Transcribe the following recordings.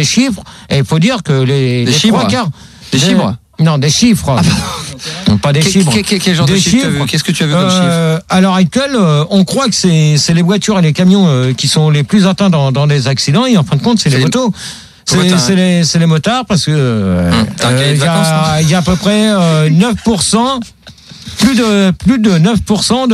des chiffres, et il faut dire que les chiffres. 3/4. Des chiffres. Non, des chiffres. Non, pas des chiffres. Quel genre de chiffres tu as vu ? Qu'est-ce que tu as vu comme chiffre ? À l'heure actuelle, on croit que c'est les voitures et les camions qui sont les plus atteints dans des accidents, et en fin de compte, c'est les motos. C'est les motards, parce que il y a à peu près 9%, plus de 9%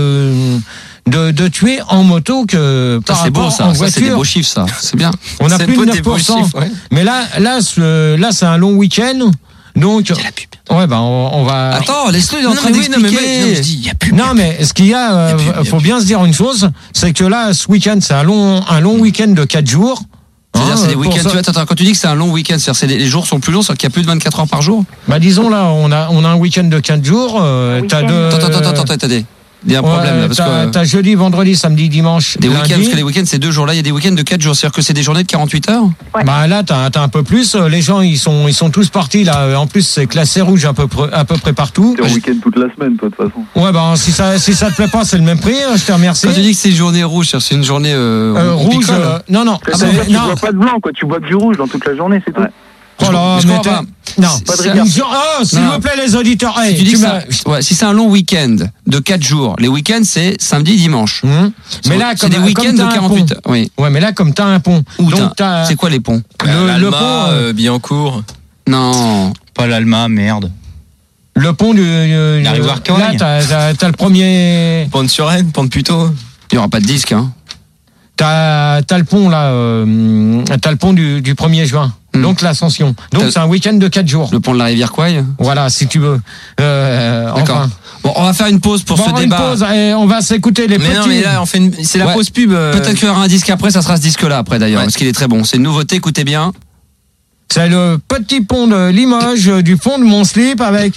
de tués en moto que par rapport en voiture. C'est des beaux chiffres, ça. C'est bien. On a plus de 9%. Chiffres, ouais. Mais là, c'est un long week-end. Donc, ouais, on va. Attends, laisse-le, il est en train d'expliquer. Non, mais ce qu'il y a, faut bien se dire une chose, c'est que là, ce week-end, c'est un long week-end de 4 jours. C'est-à-dire, c'est des week-ends. Attends, quand tu dis que c'est un long week-end, c'est-à-dire les jours sont plus longs, c'est-à-dire qu'il y a plus de 24 heures par jour. Bah, disons là, on a un week-end de 4 jours. Attends. Il y a un problème là, parce que t'as jeudi, vendredi, samedi, dimanche, des lundi. week-ends, parce que les week-ends c'est 2 jours. Là, il y a des week-ends de 4 jours. C'est-à-dire que c'est des journées de 48 heures. Ouais. Bah là, t'as un peu plus. Les gens, ils sont tous partis là. En plus, c'est classé rouge à peu près partout. C'est un week-end toute la semaine, toi, de toute façon. Ouais, bah si ça te plaît pas, c'est le même prix. Je te remercie. Quand tu dis que c'est une journée rouge, c'est une journée rouge. Non. Tu vois pas de blanc, quoi. Tu vois que du rouge dans toute la journée, c'est tout. Oh là, non, pas de rigueur. S'il vous plaît, les auditeurs. Si c'est un long week-end de 4 jours, les week-ends c'est samedi, dimanche. Mais là, c'est des week-ends de 48 heures. Oui. Ouais, mais là, comme t'as un pont. C'est quoi les ponts ? Le pont, Billancourt. Non. Pas l'Alma, merde. Le pont du. La rivière Corogne. Là, t'as le premier. Pont de Suresnes, pont de Puteaux. Il n'y aura pas de disque, hein. T'as le pont là, t'as le pont du 1er juin. Donc l'Ascension. Donc c'est un week-end de 4 jours. Le pont de la rivière Kouaï. Voilà, si tu veux. D'accord. Enfin. Bon, on va faire une pause pour ce débat. Une pause et on va s'écouter les petits. Mais non, mais là, c'est la pause pub. Peut-être qu'il y aura un disque après, ça sera ce disque-là après d'ailleurs, parce qu'il est très bon. C'est une nouveauté, écoutez bien. C'est le petit pont de Limoges, du fond de mon slip avec.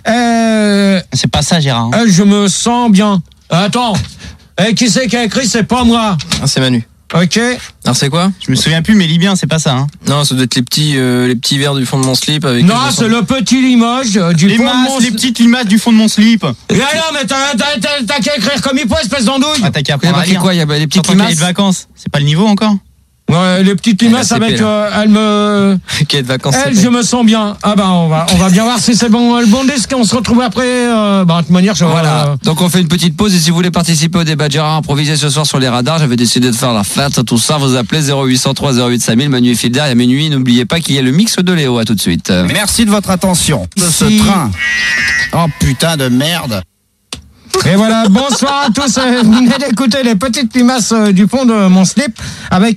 C'est pas ça, Gérard. Je me sens bien. Attends. Qui c'est qui a écrit ? C'est pas moi. Ah, c'est Manu. Ok. Alors c'est quoi ? Je me souviens plus, mais lis bien, c'est pas ça. Hein. Non, ça doit être les petits verres du fond de mon slip avec. Non, c'est le petit Limoges du fond de mon slip. Les petites limaces du fond de mon slip. Mais non, mais t'as qu'à écrire comme il faut, espèce d'andouille. Ah, t'as qu'à apprendre à lire. Quoi ? Il y a les petites limaces de vacances. C'est pas le niveau encore ? Ouais, les petites limaces avec Quai de vacances. Je me sens bien. Ah bah on va bien voir si c'est bon le bon disque. On se retrouve après. De toute manière, voilà. Donc on fait une petite pause et si vous voulez participer au débat de Gérard improvisé ce soir sur les radars, j'avais décidé de faire la fête, tout ça. Vous appelez 0803 08 5000. Manu et Filder. Et à minuit, n'oubliez pas qu'il y a le mix de Léo. À tout de suite. Merci de votre attention. De ce train. Oh putain de merde. Et voilà, bonsoir à tous. Vous venez d'écouter les petites limaces du fond de mon slip avec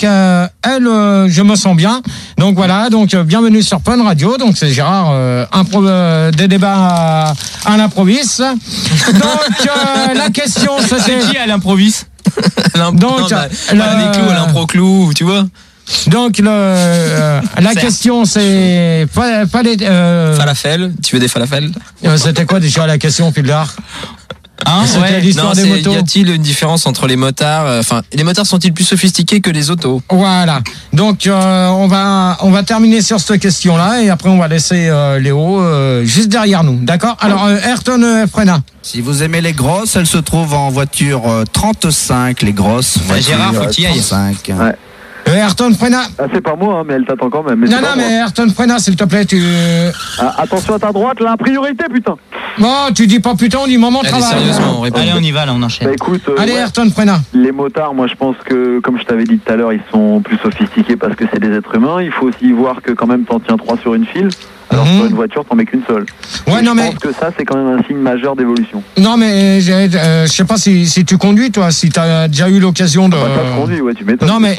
je me sens bien. Donc voilà, bienvenue sur Fun Radio. Donc c'est Gérard, des débats à l'improviste. Donc la question c'était... C'est qui à l'improviste ? Donc des clous à l'impro-clou, tu vois. Donc la question c'est falafel, tu veux des falafels ? C'était quoi déjà la question, Filder ? L'histoire des motos. Y a-t-il une différence entre les motards ? Les motards sont-ils plus sophistiqués que les autos ? Voilà. Donc on va terminer sur cette question-là et après on va laisser Léo juste derrière nous. D'accord ? Alors Ayrton Frena. Si vous aimez les grosses, elles se trouvent en voiture 35, les grosses. Gérard, faut qu'il y aille. 35. Ouais. Ayrton Frena. Ah, c'est pas moi, mais elle t'attend quand même. Mais Ayrton Frena, s'il te plaît, attention à ta droite, là, priorité, putain. Bon, tu dis pas putain, on dit moment de travail. Sérieusement, on répond. Allez, on y va, là, on enchaîne. Bah écoute, allez, Ayrton Frena. Les motards, moi je pense que, comme je t'avais dit tout à l'heure, ils sont plus sophistiqués parce que c'est des êtres humains. Il faut aussi voir que quand même t'en tiens 3 sur une file. Alors sur une voiture, t'en mets qu'une seule. Ouais, je pense que ça, c'est quand même un signe majeur d'évolution. Non, mais je sais pas si tu conduis, toi, si t'as déjà eu l'occasion de... T'as conduit, ouais, tu m'étonnes. Non, mais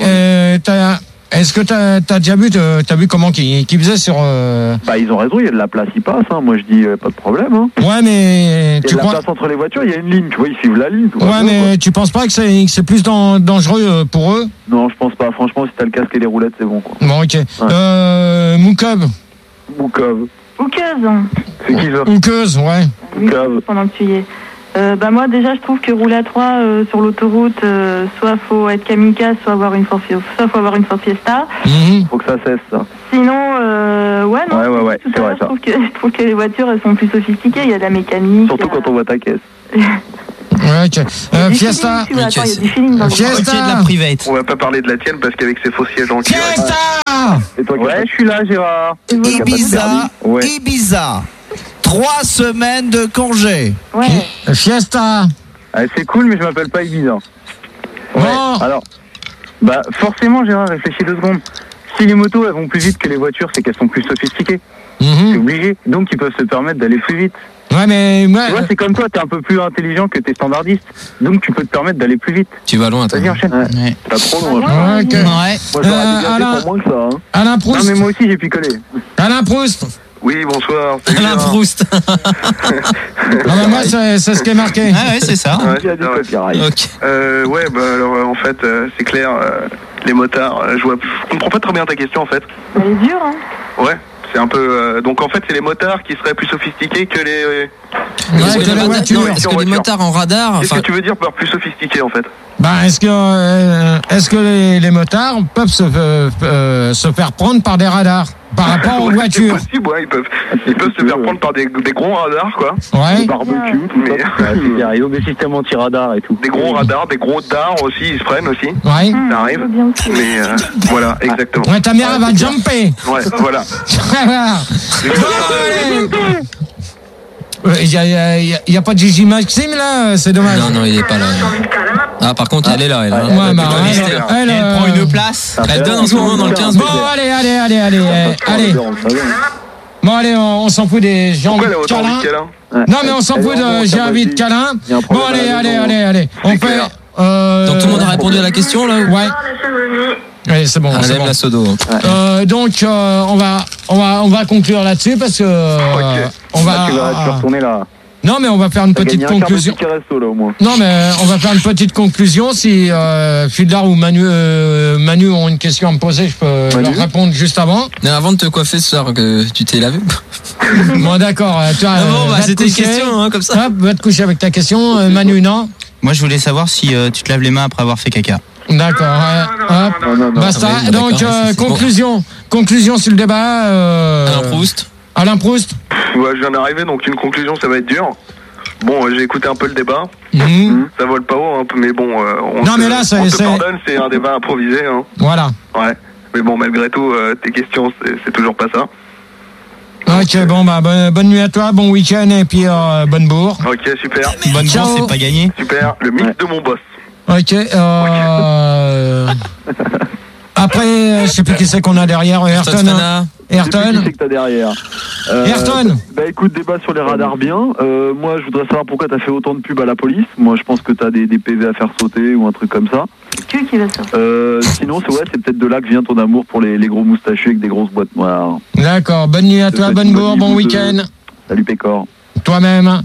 est-ce que t'as déjà vu comment qu'ils faisaient sur... Bah ils ont raison, il y a de la place, ils passent, hein. Moi je dis pas de problème, hein. Ouais, mais... Il y a de la place entre les voitures, il y a une ligne, tu vois, ils suivent la ligne. Ouais, mais tu penses pas que c'est plus dangereux pour eux ? Non, je pense pas. Franchement, si t'as le casque et les roulettes, c'est bon, quoi. Bon, ok. Ouais. Moukov. Oukeuse. C'est qui ça ? Oukeuse, ouais. Moukov. Pendant que tu y es. Moi déjà je trouve que rouler à 3 sur l'autoroute, soit faut être kamikaze, soit avoir une Ford Fiesta. Faut que ça cesse, ça. Sinon, Ouais, tout c'est à vrai, l'heure, ça. je trouve que les voitures elles sont plus sophistiquées, il y a de la mécanique. Surtout quand on voit ta caisse. Ouais, ok. Fiesta. Il y a du feeling dans le Fiesta. de la private. On va pas parler de la tienne parce qu'avec ses faux sièges en cuir. Fiesta. Et toi, ouais, je suis là, Gérard. Ibiza. 3 semaines de congé. Ouais. Fiesta. C'est cool, mais je m'appelle pas Ibiza. Ouais. Bon. Alors, forcément, Gérard, réfléchis 2 secondes. Si les motos, elles vont plus vite que les voitures, c'est qu'elles sont plus sophistiquées. C'est obligé. Donc, ils peuvent se permettre d'aller plus vite. Ouais, mais moi. Tu vois, c'est comme toi, t'es un peu plus intelligent que tes standardistes. Donc, tu peux te permettre d'aller plus vite. Tu vas loin, toi. Vas-y, enchaîne. Ouais. Pas trop loin. Ouais, okay. Ouais. Moi, j'aurais bien fait pour moins que ça. Hein. Alain Proust. Non, mais moi aussi, j'ai picolé. Alain Proust. Oui, bonsoir. Alain Proust. Moi, c'est ce qui est marqué. Ah ouais, c'est ça. Ouais, c'est ça, ouais. Ok. Alors, en fait, c'est clair, les motards, je comprends pas très bien ta question, en fait. Elle est dure, hein. Ouais. C'est un peu. Donc en fait, c'est les motards qui seraient plus sophistiqués que les. Est-ce que les motards en radar. Qu'est-ce que tu veux dire par plus sophistiqués en fait? Est-ce que les motards peuvent se faire prendre par des radars par rapport aux voitures? C'est possible, ouais, ils peuvent se faire prendre par des gros radars, quoi. Ouais. Des barbecues, tout ça. Ils ont des systèmes anti-radar et tout. Des gros radars, des gros dards aussi, ils se prennent aussi. Ouais. Ça arrive. Mais voilà, exactement. Ouais, ta mère elle va jumper. Ouais, voilà. Il y a pas de Gigi Maxime là, c'est dommage. Non, il est pas là. Ah, par contre, elle est là. Elle prend une place. Elle donne en ce moment dans le 15. Bon, allez. Bon, allez, on s'en fout des gens de câlin. Non, mais on s'en fout de j'ai envie de câlin. Bon, allez. On fait. Donc tout le monde a répondu à la question là? Ouais. Oui, c'est bon. C'est bon. La sodo. Donc on va conclure là-dessus parce que on va. Tu vas retourner là. Non, mais on va faire une petite conclusion. Resto, là, au moins. Non, mais on va faire une petite conclusion. Si Fildar ou Manu ont une question à me poser, je peux leur répondre juste avant. Mais avant de te coiffer ce soir, que tu t'es lavé. Bon, d'accord. C'était une question, comme ça. Hop, va te coucher avec ta question. Manu, non? Moi, je voulais savoir si tu te laves les mains après avoir fait caca. D'accord. Hop. Non. Basta. Ah oui, donc, conclusion sur le débat. Alain Proust. Ouais, je viens d'arriver, donc une conclusion, ça va être dur. Bon, j'ai écouté un peu le débat. Ça vole pas haut, mais bon, on te pardonne, c'est un débat improvisé. Hein. Voilà. Ouais. Mais bon, malgré tout, tes questions, c'est toujours pas ça. Ok, bon, bonne nuit à toi, bon week-end et puis bonne bourre. Ok, super. Bonne bourre, c'est pas gagné. Super, le mythe de mon boss. Ok, après, je sais plus qui c'est qu'on a derrière. Ayrton. Qui c'est que t'as derrière Ayrton. Écoute, débat sur les radars bien. Moi, je voudrais savoir pourquoi t'as fait autant de pubs à la police. Moi, je pense que t'as des PV à faire sauter ou un truc comme ça. Qui va sortir. Sinon, c'est peut-être de là que vient ton amour pour les gros moustachus avec des grosses boîtes noires. D'accord, bonne nuit à toi, bonne bourre, bon week-end. Salut Pécor. Toi-même.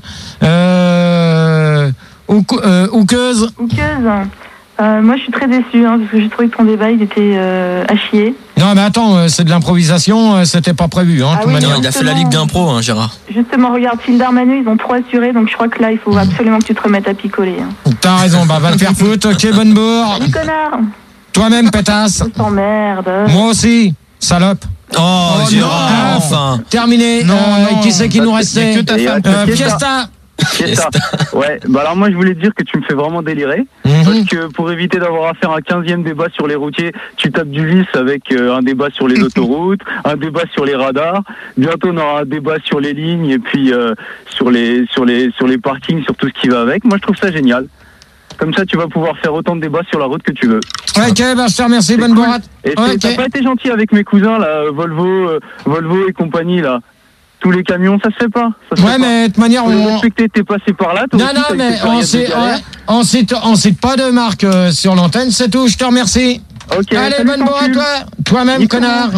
Ouqueuse. Moi, je suis très déçue parce que j'ai trouvé que ton débat, il était à chier. Non, mais attends, c'est de l'improvisation, c'était pas prévu. Il a fait la ligue d'impro, Gérard. Justement, regarde, Fildar, Manu, ils ont trop assuré, donc je crois que là, il faut absolument que tu te remettes à picoler. T'as raison, va te faire foutre. Ok, bonne bourre. Salut, connard. Toi-même, pétasse. Je t'emmerde. Moi aussi, salope. Oh Gérard, enfin. Terminé. Qui c'est qui nous restait? Fiesta. Ouais, alors moi je voulais te dire que tu me fais vraiment délirer parce que pour éviter d'avoir à faire un 15e débat sur les routiers, tu tapes du vice avec un débat sur les autoroutes, un débat sur les radars, bientôt on aura un débat sur les lignes et puis sur les parkings, sur tout ce qui va avec. Moi je trouve ça génial. Comme ça tu vas pouvoir faire autant de débats sur la route que tu veux. Ok, je te remercie, bonne bourrade. Et t'as pas été gentil avec mes cousins là, Volvo et compagnie là. Tous les camions, ça se fait pas. Mais de toute manière, t'es passé par là. Non, mais on cite pas de marque sur l'antenne, c'est tout. Je te remercie. Ok. Allez, bonne bourre à toi. Toi-même, connard.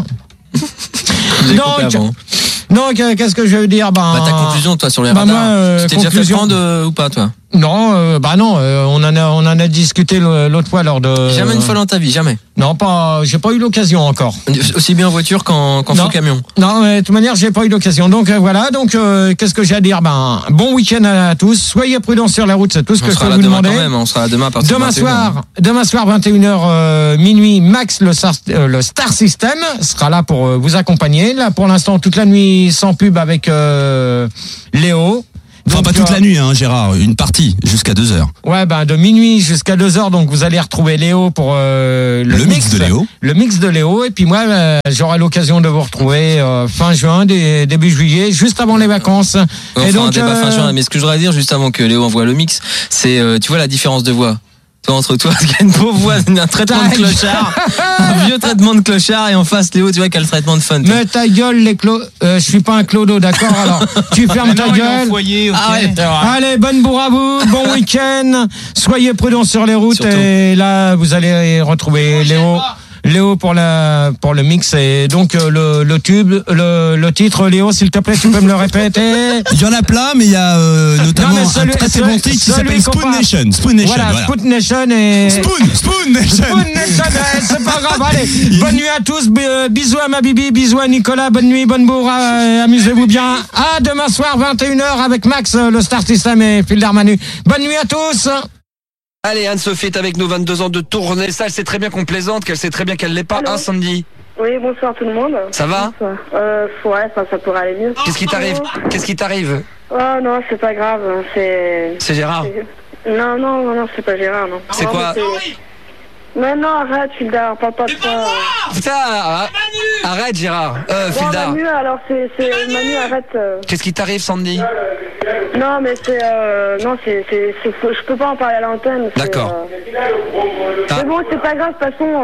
Donc, qu'est-ce que je veux dire? Ta conclusion, toi, sur les radars. Tu t'es déjà fait prendre ou pas, toi? Non, on en a discuté l'autre fois lors de. Jamais une fois dans ta vie, jamais. Non, j'ai pas eu l'occasion encore. Aussi bien en voiture qu'en faux camion. Non, mais de toute manière, j'ai pas eu l'occasion. Donc voilà, qu'est-ce que j'ai à dire? Bon week-end à tous. Soyez prudents sur la route, c'est tout ce que je peux vous demander. On sera là demain à partir de 21h. Demain soir 21h minuit, Max le Star System sera là pour vous accompagner. Là pour l'instant toute la nuit sans pub avec Léo. Enfin, pas toute la nuit, hein, Gérard, une partie, jusqu'à 2h. Ouais, de minuit jusqu'à 2h, donc vous allez retrouver Léo pour le mix de Léo. Le mix de Léo, et puis moi, j'aurai l'occasion de vous retrouver fin juin, début juillet, juste avant les vacances. Et donc, un débat fin juin, mais ce que je voudrais dire, juste avant que Léo envoie le mix, c'est, tu vois la différence de voix. Toi, entre toi, qui a une pauvre voix, un traitement de clochard, un vieux traitement de clochard, et en face, Léo, tu vois, qui a le traitement de fun. Mais ta gueule, je suis pas un clodo, d'accord? Alors, tu fermes ta gueule. Foyer, okay. Allez, bonne bourre à vous, bon week-end. Soyez prudents sur les routes. Surtout. Et là, vous allez retrouver Léo pour le mix, et donc le tube, le titre. Léo, s'il te plaît, tu peux me le répéter? Il y en a plein, mais il y a notamment un très bon titre qui s'appelle Spoon Nation. Voilà. Spoon Nation et Spoon Nation. C'est pas grave. Allez, bonne nuit à tous. Bisous à ma bibi, bisous à Nicolas. Bonne nuit, bonne bourre. Amusez-vous bien. À demain soir 21h avec Max, le Star System et Filder Manu. Bonne nuit à tous. Allez, Anne-Sophie est avec nous, 22 ans de tournée. Ça, elle sait très bien qu'on plaisante, qu'elle sait très bien qu'elle l'est pas. Hein, Sandy? Oui, bonsoir tout le monde. Ça va? Ouais, ça pourrait aller mieux. Qu'est-ce qui t'arrive? Oh non, c'est pas grave. C'est Gérard? Non, c'est pas Gérard, non. C'est quoi? Mais non, arrête, Fildar, parle pas de ça. Putain, arrête, Gérard. Fildar. Manu, alors c'est Manu, arrête. Qu'est-ce qui t'arrive, Sandy? Non, mais je peux pas en parler à l'antenne. D'accord. Mais bon, c'est pas grave, de toute façon,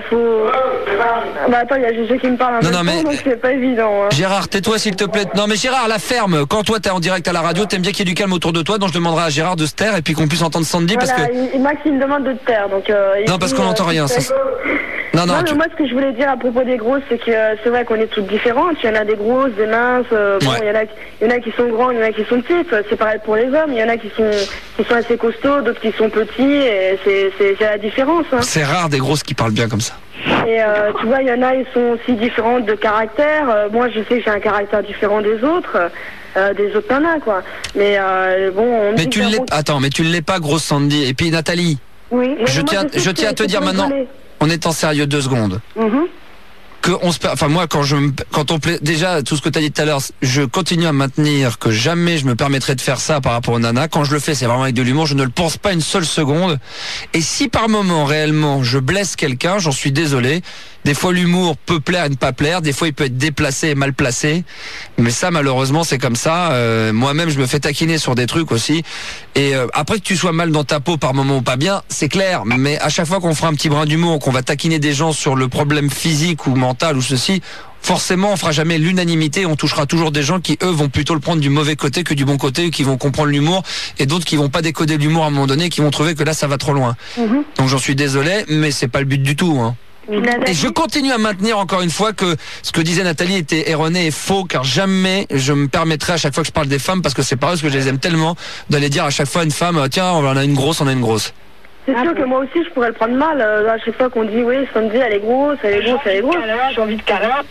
attends, il y a Gégé qui me parle un peu, donc c'est pas évident. Hein. Gérard, tais-toi s'il te plaît. Non, mais Gérard, la ferme. Quand toi t'es en direct à la radio, t'aimes bien qu'il y ait du calme autour de toi, donc je demanderai à Gérard de se taire et puis qu'on puisse entendre Sandy, voilà, parce que Max il me demande de te taire, donc. Non, parce qu'on n'entend rien. Ça... Non, mais moi, ce que je voulais dire à propos des grosses, c'est que c'est vrai qu'on est toutes différentes. Il y en a des grosses, des minces. Il y en a qui sont grands, il y en a qui sont petites. C'est pareil pour les hommes. Il y en a qui sont assez costauds, d'autres qui sont petits. Et c'est la différence. Hein. C'est rare des grosses qui parlent bien comme ça. Et tu vois, il y en a, ils sont aussi différentes de caractère. Moi, je sais que j'ai un caractère différent des autres nanas, quoi. Mais bon. Mais tu l'es. Attends, mais tu l'es pas, grosse Sandy. Et puis Nathalie. Oui. Je tiens à te dire maintenant, en étant sérieux 2 secondes, que moi quand on plaît, déjà tout ce que tu as dit tout à l'heure, je continue à maintenir que jamais je me permettrai de faire ça par rapport aux nanas. Quand je le fais, c'est vraiment avec de l'humour, je ne le pense pas une seule seconde. Et si par moment réellement je blesse quelqu'un, j'en suis désolé. Des fois l'humour peut plaire et ne pas plaire, des fois il peut être déplacé et mal placé, mais ça malheureusement c'est comme ça. Moi-même je me fais taquiner sur des trucs aussi, et après que tu sois mal dans ta peau par moment ou pas bien, c'est clair, mais à chaque fois qu'on fera un petit brin d'humour, qu'on va taquiner des gens sur le problème physique ou mental ou ceci, forcément on fera jamais l'unanimité, on touchera toujours des gens qui eux vont plutôt le prendre du mauvais côté que du bon côté, qui vont comprendre l'humour, et d'autres qui vont pas décoder l'humour à un moment donné, qui vont trouver que là ça va trop loin. Donc j'en suis désolé, mais c'est pas le but du tout, hein. Et je continue à maintenir encore une fois que ce que disait Nathalie était erroné et faux, car jamais je me permettrai à chaque fois que je parle des femmes, parce que c'est pas parce que je les aime tellement, d'aller dire à chaque fois à une femme, tiens, on a une grosse. C'est sûr que moi aussi je pourrais le prendre mal, à chaque fois qu'on dit oui, Sandy elle est grosse, j'ai envie de câlin.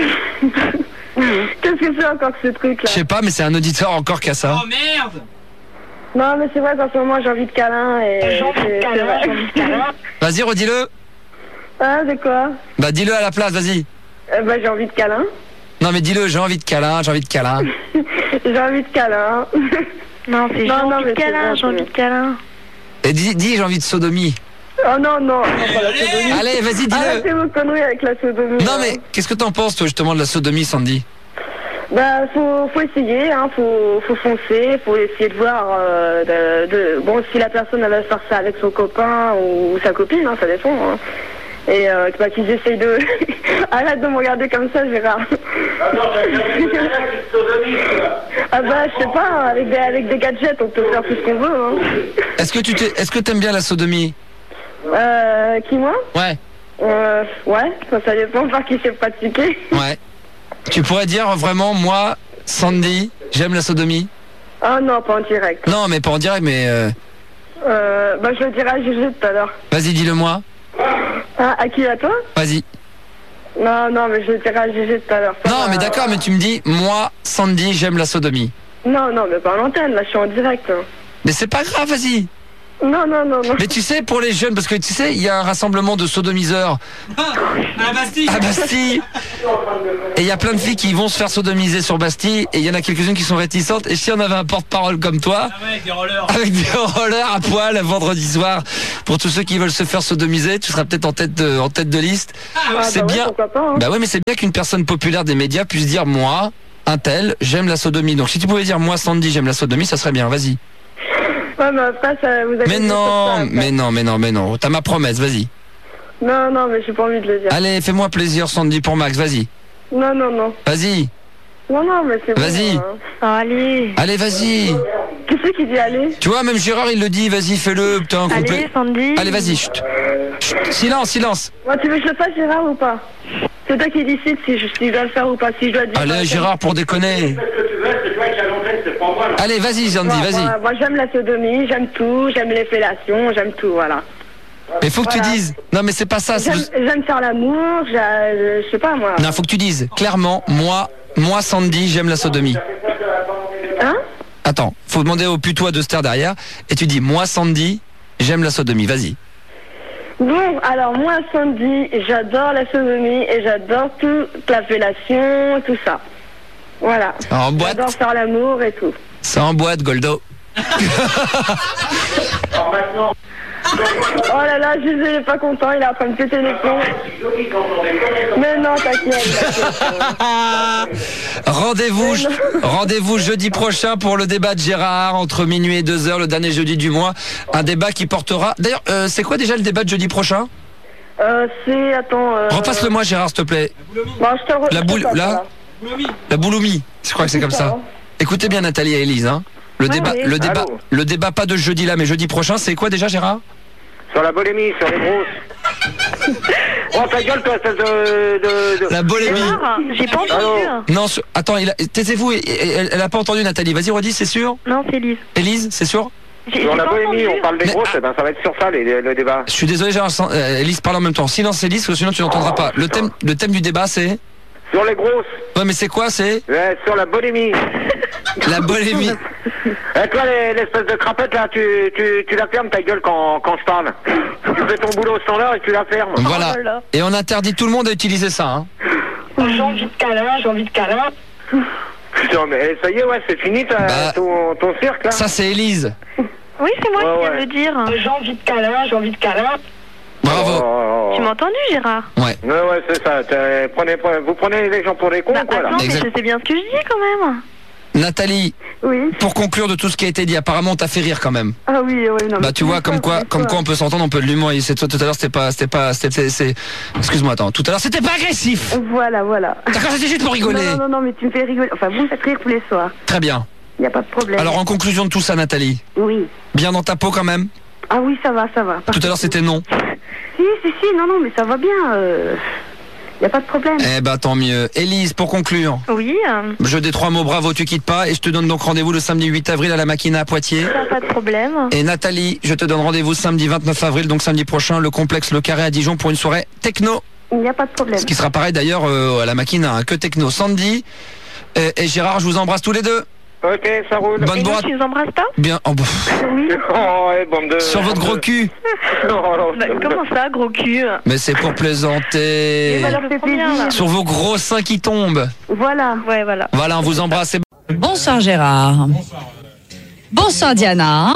Qu'est-ce que c'est encore que ce truc là? Je sais pas, mais c'est un auditeur encore qui a ça. Oh merde! Non mais c'est vrai qu'en ce moment j'ai envie de câlin et... J'ai envie de câlin. Vas-y, redis-le. Ah, c'est quoi? Bah dis-le à la place, vas-y. J'ai envie de câlin. Non mais dis-le, j'ai envie de câlin. J'ai envie de câlin. Non, c'est j'ai envie de câlin. Et dis j'ai envie de sodomie. Oh non, pas la sodomie. Allez, vas-y, dis-le. Arrêtez vos conneries avec la sodomie. Non mais, qu'est-ce que t'en penses toi justement de la sodomie, Sandy? Bah faut essayer, hein, faut foncer, faut essayer de voir bon, si la personne elle va faire ça avec son copain ou sa copine, hein, ça dépend, hein. Et qu'ils essayent de... Arrête de me regarder comme ça, Gérard. Ah bah je sais pas, avec des gadgets on peut faire tout ce qu'on veut, hein. Est-ce que t'aimes bien la sodomie? Qui, moi? Ouais. Ouais, ça dépend par qui c'est pratiqué. Ouais. Tu pourrais dire vraiment, moi, Sandy, j'aime la sodomie? Ah non, pas en direct. Non, mais pas en direct, mais... Bah je le dirai à Gégé tout à l'heure. Vas-y, dis-le-moi. Ah, à qui, à toi? Vas-y. Non, mais je le dirai à Gégé tout à l'heure. Non, mais d'accord, mais tu me dis, moi, Sandy, j'aime la sodomie. Non, mais pas en antenne, là, je suis en direct. Mais c'est pas grave, vas-y. Non. Mais tu sais, pour les jeunes, parce que tu sais, il y a un rassemblement de sodomiseurs à Bastille. Et il y a plein de filles qui vont se faire sodomiser sur Bastille, et il y en a quelques-unes qui sont réticentes. Et si on avait un porte-parole comme toi, avec des rollers à poil vendredi soir, pour tous ceux qui veulent se faire sodomiser, tu seras peut-être en tête de liste. C'est bien. Pourquoi pas, hein. Bah ouais, mais c'est bien qu'une personne populaire des médias puisse dire moi, un tel, j'aime la sodomie. Donc si tu pouvais dire moi, Sandy, j'aime la sodomie, ça serait bien. Vas-y. Ouais, mais après, ça vous Mais non. T'as ma promesse, vas-y. Non, mais j'ai pas envie de le dire. Allez, fais-moi plaisir, Sandy, pour Max, vas-y. Non. Vas-y. Non, mais c'est bon. Vas-y. Allez. Allez, vas-y. Qui c'est qui dit allez? Tu vois, même Gérard, il le dit, vas-y, fais-le. Putain, Allez, Sandy. Allez, vas-y, chut. Silence. Moi, tu veux que je le fasse, Gérard, ou pas? C'est toi qui décides si je dois le faire ou pas, si je dois dire. Allez, Gérard, pour déconner. Allez, vas-y, Sandy, vas-y. Moi, j'aime la sodomie, j'aime tout, j'aime les fellations, j'aime tout, voilà. Mais faut que tu dises. Non, mais c'est pas ça. J'aime faire l'amour, je sais pas, moi. Non, faut que tu dises clairement, moi, Sandy, j'aime la sodomie. Hein? Attends, faut demander au putois de se taire derrière, et tu dis, moi, Sandy, j'aime la sodomie, vas-y. Bon, alors moi, Sandy, j'adore la sodomie et j'adore toute la fellation, tout ça. Voilà. En boîte. J'adore faire l'amour et tout. C'est en boîte, Goldo. Oh là là, Jésus, il est pas content, il est en train de péter les plombs. Mais non, t'inquiète. Rendez-vous jeudi prochain pour le débat de Gérard entre minuit et 2h, le dernier jeudi du mois. Un débat qui portera... D'ailleurs, c'est quoi déjà le débat de jeudi prochain? Repasse-le moi, Gérard, s'il te plaît. La bouloumie, je crois que c'est comme ça. Écoutez bien Nathalie et Élise, hein. Le débat pas de jeudi là, mais jeudi prochain, c'est quoi déjà, Gérard? Sur la boulimie, sur les grosses. Oh ta gueule, toi, espèce de... La boulimie. J'ai pas entendu. Non, attends, taisez-vous, elle a pas entendu Nathalie. Vas-y, redis, c'est sûr? Non, c'est Élise. Élise, c'est sûr? Sur la boulimie, on parle des grosses, ça va être sur ça le débat. Je suis désolé, Gérard, Élise parle en même temps. Silence, Élise, parce que sinon tu n'entendras pas. Le thème du débat, c'est... Sur les grosses. Ouais, mais c'est quoi, c'est? Sur la boulimie. La boulimie. Et toi, l'espèce de crapette, là, tu la fermes, ta gueule, quand je parle. Tu fais ton boulot au standard et tu la fermes. Voilà. Et on interdit tout le monde à utiliser ça, hein. J'ai envie de câlin. Putain, mais ça y est, ouais, c'est fini ton cirque, là. Ça, c'est Élise. Oui, c'est moi qui viens de le dire. J'ai envie de câlin. Bravo. Tu m'as entendu, Gérard? Ouais. Ouais, c'est ça. Vous prenez les gens pour des cons, quoi, là. Non, mais je sais bien ce que je dis, quand même. Nathalie, oui. Pour conclure de tout ce qui a été dit, apparemment on t'a fait rire quand même. Ah oui, non. Bah tu vois, comme quoi on peut s'entendre, on peut de l'humour. Tout à l'heure excuse-moi, attends, tout à l'heure c'était pas agressif. Voilà. D'accord, c'était juste pour rigoler. Non, mais tu me fais rigoler. Enfin, vous me faites rire tous les soirs. Très bien. Y a pas de problème. Alors en conclusion de tout ça, Nathalie. Oui. Bien dans ta peau quand même. Ah oui, ça va. Tout à l'heure c'était non. Si, non, mais ça va bien. Y a pas de problème. Eh ben tant mieux. Élise, pour conclure. Oui. Jeu des 3 mots, bravo, tu quittes pas. Et je te donne donc rendez-vous le samedi 8 avril à la Maquina à Poitiers. Pas de problème. Et Nathalie, je te donne rendez-vous samedi 29 avril, donc samedi prochain, le complexe Le Carré à Dijon pour une soirée techno. Il n'y a pas de problème. Ce qui sera pareil d'ailleurs à la Maquina, hein, que techno. Sandy et Gérard, je vous embrasse tous les deux. Ok, ça roule. Bonne boîte. Tu nous embrasses pas? Bien. Oh, bah. Oui. Oh, ouais, bande de... Sur votre gros cul. Comment ça, gros cul? Mais c'est pour plaisanter. Sur vos gros seins qui tombent. Voilà. Ouais, voilà. Voilà, on vous embrasse. Bonsoir Gérard. Bonsoir Diana.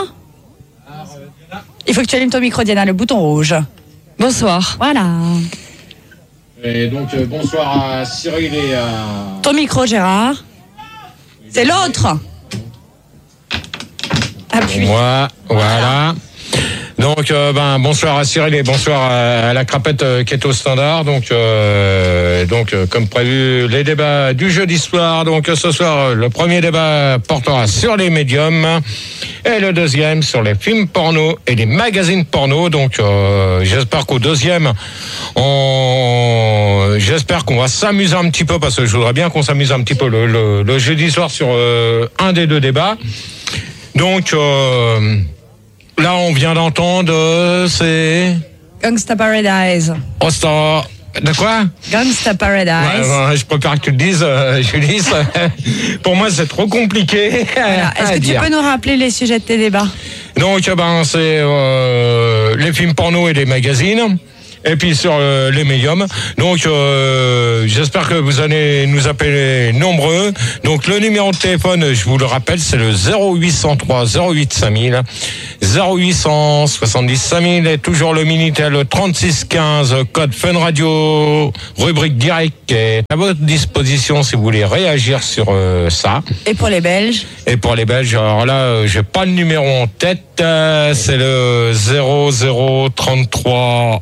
Il faut que tu allumes ton micro, Diana, le bouton rouge. Bonsoir. Voilà. Et donc bonsoir à Cyril et à... Ton micro, Gérard. C'est l'autre. Appuie. Moi, voilà. Donc bonsoir à Cyril et bonsoir à la crapette qui est au standard. Donc comme prévu, les débats du jeudi soir. Donc ce soir, le premier débat portera sur les médiums et le deuxième sur les films porno et les magazines porno. Donc j'espère qu'au deuxième, j'espère qu'on va s'amuser un petit peu parce que je voudrais bien qu'on s'amuse un petit peu le jeudi soir sur un des deux débats. Donc là, on vient d'entendre, c'est... Gangsta Paradise. Oh, ça... De quoi? Gangsta Paradise. Ouais, je préfère que tu le dises, Julie. Pour moi, c'est trop compliqué. Voilà. Est-ce que tu peux nous rappeler les sujets de tes débats? Donc, c'est les films porno et les magazines. Et puis sur les médiums. Donc j'espère que vous allez nous appeler nombreux. Donc le numéro de téléphone, je vous le rappelle, c'est le 0803 08 5000, 0870 5000 et toujours le Minitel 3615 code Fun Radio, rubrique direct est à votre disposition si vous voulez réagir sur ça. Et pour les Belges? Et pour les Belges, alors là, j'ai pas le numéro en tête, c'est le 0033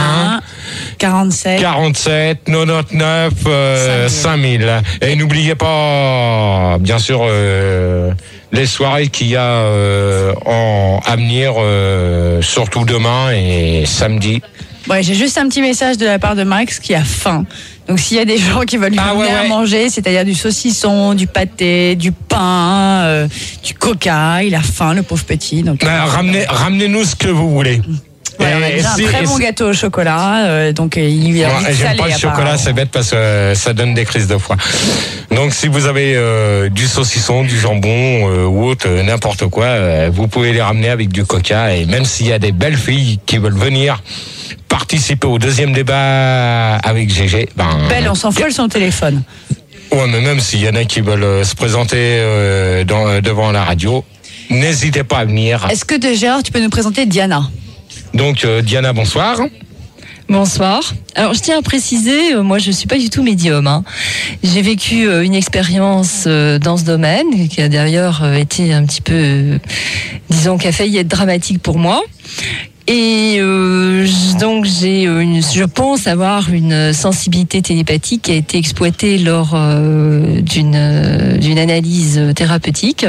47 99 5000. Et n'oubliez pas, bien sûr, les soirées qu'il y a à venir, surtout demain et samedi. Ouais, j'ai juste un petit message de la part de Max qui a faim. Donc s'il y a des gens qui veulent lui donner à manger, c'est-à-dire du saucisson, du pâté, du pain, du coca, il a faim, le pauvre petit. Donc ramenez-nous ce que vous voulez. Ouais, on a déjà un très bon gâteau au chocolat, donc il a envie de j'aime pas le chocolat, c'est bête parce que ça donne des crises de foie. Donc si vous avez du saucisson, du jambon ou autre, n'importe quoi, vous pouvez les ramener avec du coca. Et même s'il y a des belles filles qui veulent venir participer au deuxième débat avec GG, Belle, on s'en fout, son téléphone. Ouais, mais même s'il y en a qui veulent se présenter devant la radio, n'hésitez pas à venir. Est-ce que Gérard, tu peux nous présenter Diana? Donc Diana, bonsoir. Bonsoir. Alors je tiens à préciser, moi je suis pas du tout médium. Hein. J'ai vécu une expérience dans ce domaine qui a d'ailleurs été un petit peu, disons, qui a failli être dramatique pour moi. Et donc je pense avoir une sensibilité télépathique qui a été exploitée lors d'une analyse thérapeutique.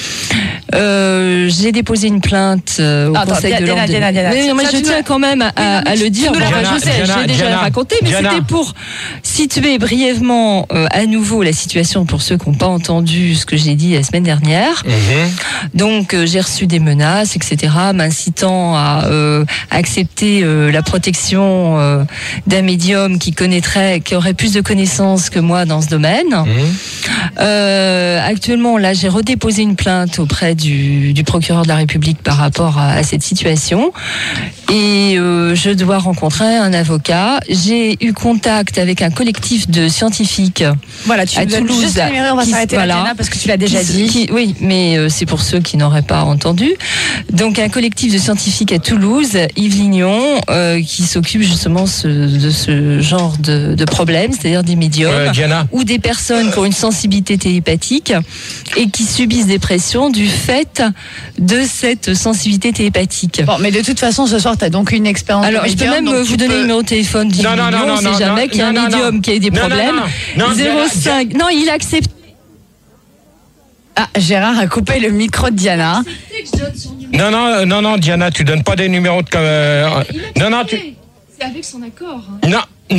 J'ai déposé une plainte au Conseil de l'ordre. Mais moi je tiens quand même à le dire. Je sais, je l'ai déjà raconté, mais c'était pour situer brièvement à nouveau la situation pour ceux qui n'ont pas entendu ce que j'ai dit la semaine dernière. Donc j'ai reçu des menaces, etc., m'incitant à accepter la protection d'un médium qui aurait plus de connaissances que moi dans ce domaine. Actuellement, là, j'ai redéposé une plainte auprès du procureur de la République par rapport à cette situation. Et je dois rencontrer un avocat. J'ai eu contact avec un collectif de scientifiques à Toulouse. Juste le numéro, on va s'arrêter là, Diana, parce que tu l'as déjà dit. Oui, mais c'est pour ceux qui n'auraient pas entendu. Donc, un collectif de scientifiques à Toulouse, Yves Lignon, qui s'occupe justement de ce genre de problème, c'est-à-dire des médiums ou des personnes qui ont une sensibilité télépathique et qui subissent des pressions du fait de cette sensibilité télépathique. Bon, mais de toute façon, ce soir, tu as donc une expérience. Alors, je peux même vous donner le numéro de téléphone d'Yves Lignon, on ne sait jamais qu'il y a un médium qui a eu des problèmes. 05. Non, il accepte. Ah, Gérard a coupé le micro de Diana. Non, Diana, tu donnes pas des numéros de. C'est avec son accord. Non.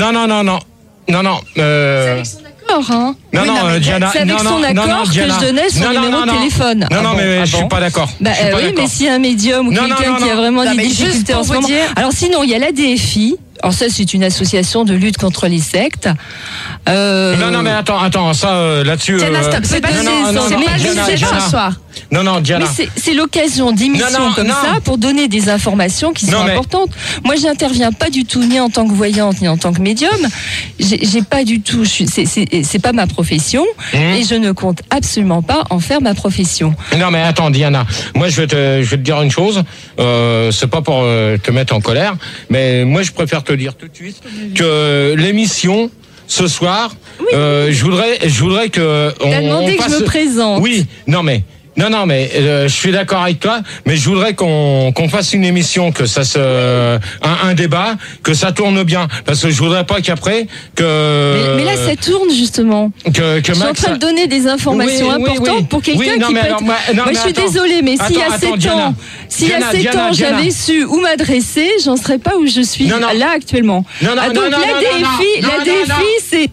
C'est avec son accord, hein. Diana. C'est avec son accord que je donnais son numéro de téléphone. Mais je suis pas d'accord. Oui, mais si un médium ou quelqu'un qui a vraiment des difficultés en ce moment. Alors sinon, il y a l'ADFI. Alors ça, c'est une association de lutte contre les sectes. Non, mais attends, ça là-dessus. Diana, stop, c'est pas ce soir. Non, Diana. Mais c'est l'occasion d'émissions comme ça pour donner des informations qui sont importantes. Moi, j'interviens pas du tout ni en tant que voyante ni en tant que médium. J'ai pas du tout. C'est pas ma profession et je ne compte absolument pas en faire ma profession. Non, mais attends, Diana. Moi, je vais te dire une chose. C'est pas pour te mettre en colère, mais moi, je préfère te dire tout de suite que l'émission ce soir, je voudrais que t'as demandé que je me présente. Oui, non mais je suis d'accord avec toi, mais je voudrais qu'on fasse une émission, que ça un débat, que ça tourne bien, parce que je voudrais pas qu'après que. Mais là, ça tourne justement. Que je suis en train de donner des informations importantes pour quelqu'un qui peut être. Moi, je suis désolée, mais s'il y a 7 ans, j'avais su où m'adresser, j'en serais pas où je suis là actuellement. Donc la DFI, c'est.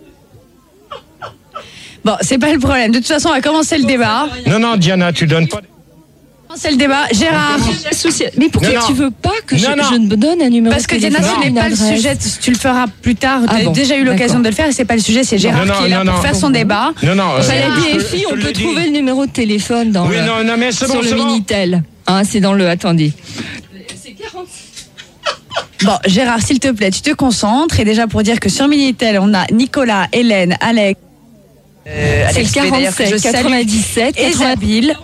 Bon, c'est pas le problème. De toute façon, on va commencer le débat. Non, Diana, tu donnes pas. C'est le débat. Gérard. Mais pourquoi tu veux pas que je ne donne un numéro? Parce que Diana, ce n'est pas le sujet. Tu le feras plus tard. Tu as déjà eu l'occasion de le faire et c'est pas le sujet. C'est Gérard qui est là pour faire son débat. La DFI, on peut trouver le numéro de téléphone sur le Minitel. Ah, c'est dans le... Attendez. C'est 40. Bon, Gérard, s'il te plaît, tu te concentres. Et déjà pour dire que sur Minitel, on a Nicolas, Hélène, Alex. C'est le 47, 97, Isabelle.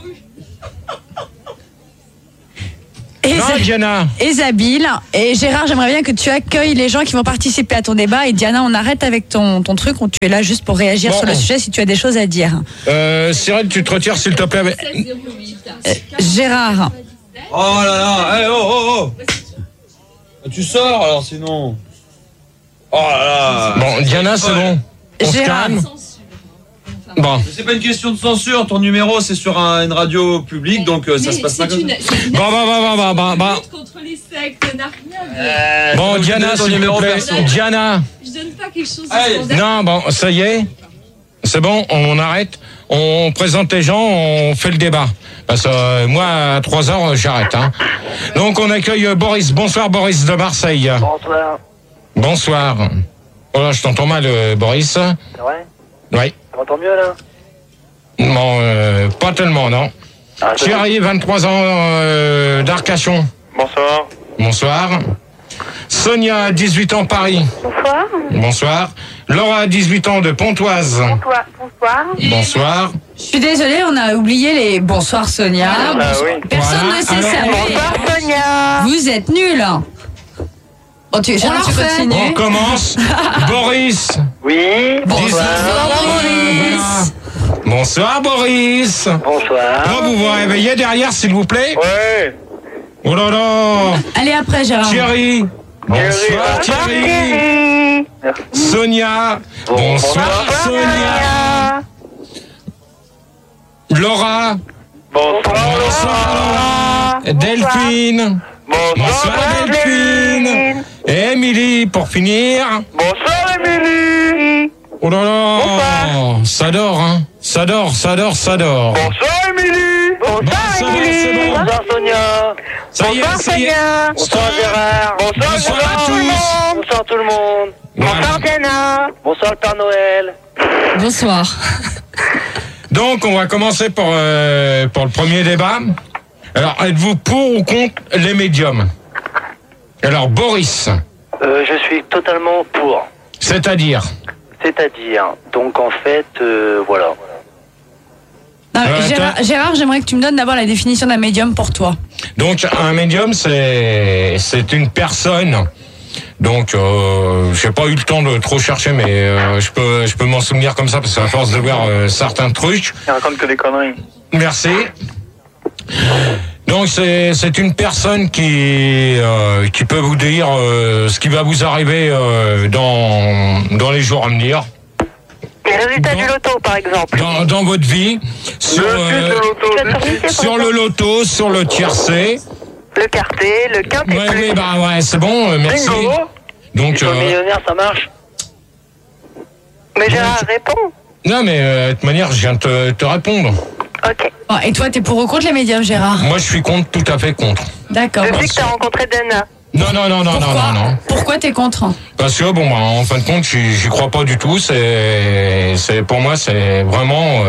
Isabelle. Et Gérard, j'aimerais bien que tu accueilles les gens qui vont participer à ton débat. Et Diana, on arrête avec ton truc. Tu es là juste pour réagir sur le sujet si tu as des choses à dire. Cyril, tu te retires s'il te plaît. Gérard. Oh là là, hey, oh. Tu sors alors sinon. Oh là là. Bon, Diana, c'est bon. On se calme. Bon. C'est pas une question de censure, ton numéro c'est sur une radio publique, donc ça se passe pas comme ça. Bon. Contre les sectes, n'a rien. Bon, Diana, ton numéro perso. Diana. Je donne pas quelque chose de non, bon, ça y est. C'est bon, on arrête. On présente les gens, on fait le débat. Parce que moi, à 3h, j'arrête. Hein. Donc, on accueille Boris. Bonsoir, Boris de Marseille. Bonsoir. Bonsoir. Oh là, je t'entends mal, Boris. C'est vrai? Oui. Tu m'entends mieux, là? Non, pas tellement, non. Thierry, 23 ans d'Arcachon. Bonsoir. Bonsoir. Sonia, 18 ans, Paris. Bonsoir. Bonsoir. Laura, 18 ans de Pontoise. Bonsoir. Bonsoir. Je suis désolée, on a oublié les... Bonsoir Sonia. Oui. Personne ne sait ça. Bonsoir Sonia. Vous êtes nuls. Bon, tu continues. On commence. Boris. Oui. Bonsoir Boris. Bonsoir Boris. Bonsoir. Oh, vous vous réveillez derrière, s'il vous plaît? Ouais. Oh là là. Allez, après Gérard. Thierry. Bonsoir Thierry. Sonia. Bonsoir Sonia. Laura. Bonsoir Laura. Delphine. Bonsoir Delphine. Et Émilie, pour finir. Bonsoir Émilie. Oh là là. Ça dort, hein. Ça dort. Bonsoir Émilie. Bonsoir Émilie. Bonsoir Sonia. Ça y est. Bonsoir Gérard. Bonsoir à tous. Bonsoir tout le monde. Bonsoir Diana. Bonsoir le Père Noël. Bonsoir. Donc, on va commencer pour le premier débat. Alors, êtes-vous pour ou contre les médiums? Alors, Boris. Je suis totalement pour. C'est-à-dire, donc en fait, voilà. Non, Gérard, j'aimerais que tu me donnes d'abord la définition d'un médium pour toi. Donc, un médium, c'est une personne. Donc, j'ai pas eu le temps de trop chercher, mais je peux m'en souvenir comme ça parce qu'à force de voir certains trucs. Il raconte que des conneries. Merci. Donc, c'est une personne qui peut vous dire ce qui va vous arriver dans les jours à venir. Les résultats du loto, par exemple. Dans votre vie, sur le loto, sur le tiercé. Le quarté, le quintet. Oui, bah ouais, c'est bon, merci. Donc, millionnaire, ça marche. Mais Gérard répond. Non, mais de toute manière, je viens de te répondre. Ok. Bon, et toi, t'es pour ou contre les médiums, Gérard? Moi, je suis contre, tout à fait contre. D'accord. Depuis que t'as rencontré Dana. Non. Pourquoi t'es contre? Parce que bon, en fin de compte, j'y crois pas du tout. Pour moi, c'est vraiment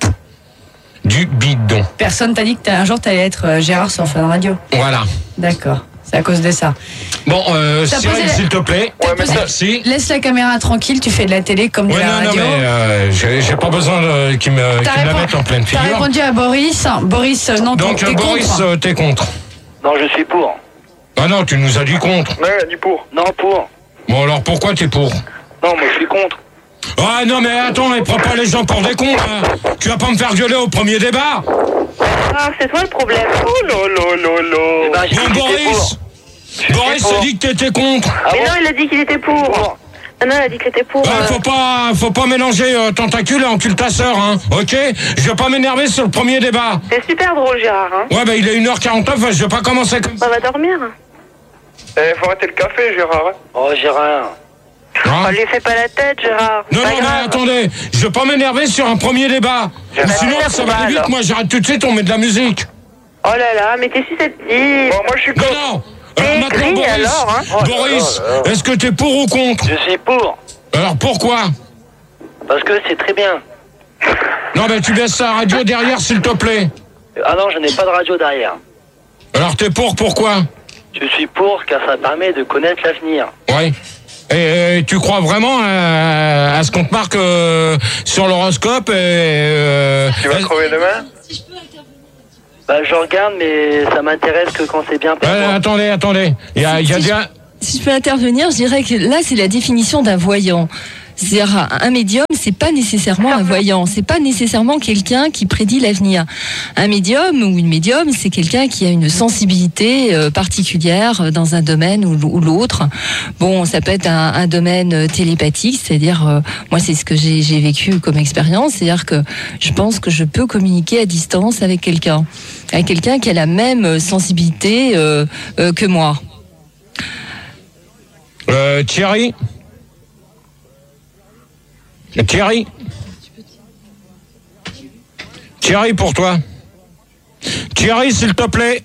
du bidon. Personne t'a dit que un jour t'allais être Gérard sur Fun Radio. Voilà. D'accord. C'est à cause de ça. Bon, Cyril, s'il te plaît. Ouais, mais merci. Laisse la caméra tranquille, tu fais de la télé comme de la radio. Non, mais j'ai pas besoin qu'il me la mette en pleine figure. T'as répondu à Boris. Boris, non, donc t'es Boris, contre. T'es contre. Non, je suis pour. Ah non, tu nous as dit contre. Ouais, dis pour. Non, pour. Bon, alors pourquoi t'es pour? Non, moi je suis contre. Ah non, mais attends, prends pas les gens pour des cons. Hein. Tu vas pas me faire gueuler au premier débat. Ah, c'est toi le problème. Oh lolo. Eh ben, j'ai dit que j'étais pour. Boris a dit que t'étais contre. Mais non, il a dit qu'il était pour. Ah non, il a dit qu'il était pour. Faut pas mélanger tentacule et encule ta sœur, hein. Ok? Je vais pas m'énerver sur le premier débat. C'est super drôle, Gérard. Hein. Ouais, il est 1h49, je vais pas commencer comme ça. On va dormir. Faut arrêter le café, Gérard. Oh, Gérard. On lui fait pas la tête, Gérard. Non, mais attendez, je vais pas m'énerver sur un premier débat. Sinon, ça va aller vite, moi j'arrête tout de suite, on met de la musique. Oh là là, mais t'es susceptible. Bon, moi je suis contre. Non. Alors maintenant, Boris, alors, hein. Boris, est-ce que t'es pour ou contre? Je suis pour. Alors pourquoi? Parce que c'est très bien. Non, mais tu baisses ta radio derrière, s'il te plaît. Ah non, je n'ai pas de radio derrière. Alors t'es pour, pourquoi? Je suis pour car ça permet de connaître l'avenir. Oui. Et tu crois vraiment à ce qu'on te marque sur l'horoscope Tu vas crever demain? Bah je regarde, mais ça m'intéresse que quand c'est bien. Attendez. Il y a bien... Si je peux intervenir, je dirais que là, c'est la définition d'un voyant. C'est-à-dire, un médium, c'est pas nécessairement un voyant, c'est pas nécessairement quelqu'un qui prédit l'avenir. Un médium ou une médium, c'est quelqu'un qui a une sensibilité particulière dans un domaine ou l'autre. Bon, ça peut être un domaine télépathique, c'est-à-dire, moi, c'est ce que j'ai vécu comme expérience, c'est-à-dire que je pense que je peux communiquer à distance avec quelqu'un qui a la même sensibilité que moi. Thierry, pour toi. Thierry, s'il te plaît.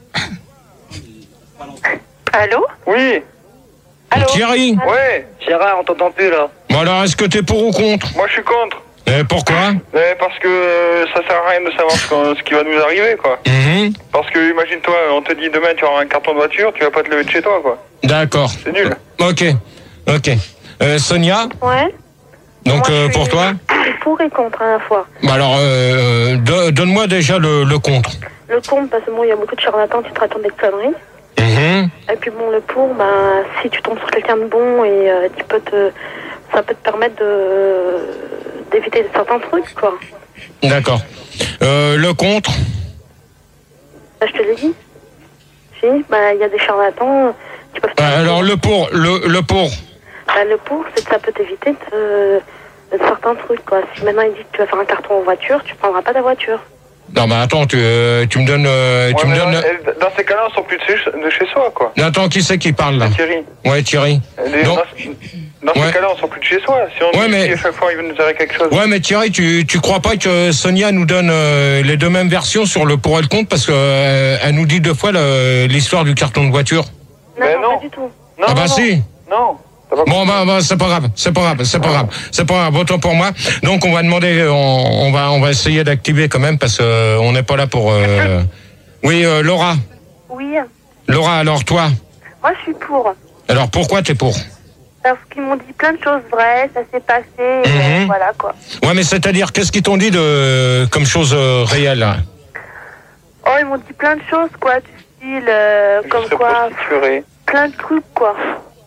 Allô? Oui. Allô? Thierry? Ouais. Gérard, on t'entend plus là. Bon alors, est-ce que t'es pour ou contre? Moi, je suis contre. Pourquoi? Parce que ça sert à rien de savoir ce qui va nous arriver, quoi. Parce que, imagine-toi, on te dit demain tu auras un carton de voiture, tu vas pas te lever de chez toi, quoi. D'accord. C'est nul. Ok. Sonia? Ouais. Donc, pour toi? Pour et contre à la fois. Bah alors, donne-moi déjà le contre. Le contre, parce que bon, il y a beaucoup de charlatans qui te racontent des conneries. Et puis bon, le pour, si tu tombes sur quelqu'un de bon et ça peut te permettre d'éviter certains trucs, quoi. D'accord. Le contre? Je te l'ai dit. Si, il y a des charlatans qui peuvent... alors le pour. Le pour, c'est que ça peut t'éviter de certains trucs, quoi. Si maintenant il dit que tu vas faire un carton en voiture, tu prendras pas ta voiture. Non, attends, tu me donnes... Dans ces cas-là, on sort plus de chez soi, quoi. Attends, qui c'est qui parle, là? Thierry. Ouais, Thierry. Dans ces cas-là, on sort plus de chez soi. Si on dit à chaque fois, il veut nous arriver quelque chose. Ouais, mais Thierry, tu crois pas que Sonia nous donne les deux mêmes versions sur le pour et le contre, parce que elle nous dit deux fois l'histoire du carton de voiture? Non, pas du tout. Non, si. Non. Bon, c'est pas grave, autant pour moi. Donc, on va demander, on va essayer d'activer quand même, parce que on n'est pas là pour... Oui, Laura. Oui. Laura, alors toi? Moi, je suis pour. Alors, pourquoi t'es pour? Parce qu'ils m'ont dit plein de choses vraies, ça s'est passé, et voilà, quoi. Ouais, mais c'est-à-dire, qu'est-ce qu'ils t'ont dit comme chose réelle, là? Oh, ils m'ont dit plein de choses, quoi, du style, comme quoi... Plein de trucs, quoi.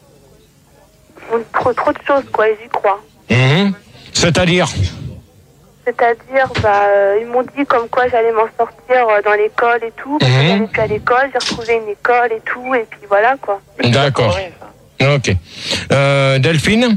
Trop de choses, quoi, ils y croient. C'est-à-dire, ils m'ont dit comme quoi j'allais m'en sortir dans l'école et tout. J'allais plus à l'école, j'ai retrouvé une école et tout, et puis voilà, quoi. D'accord. Ok. Delphine?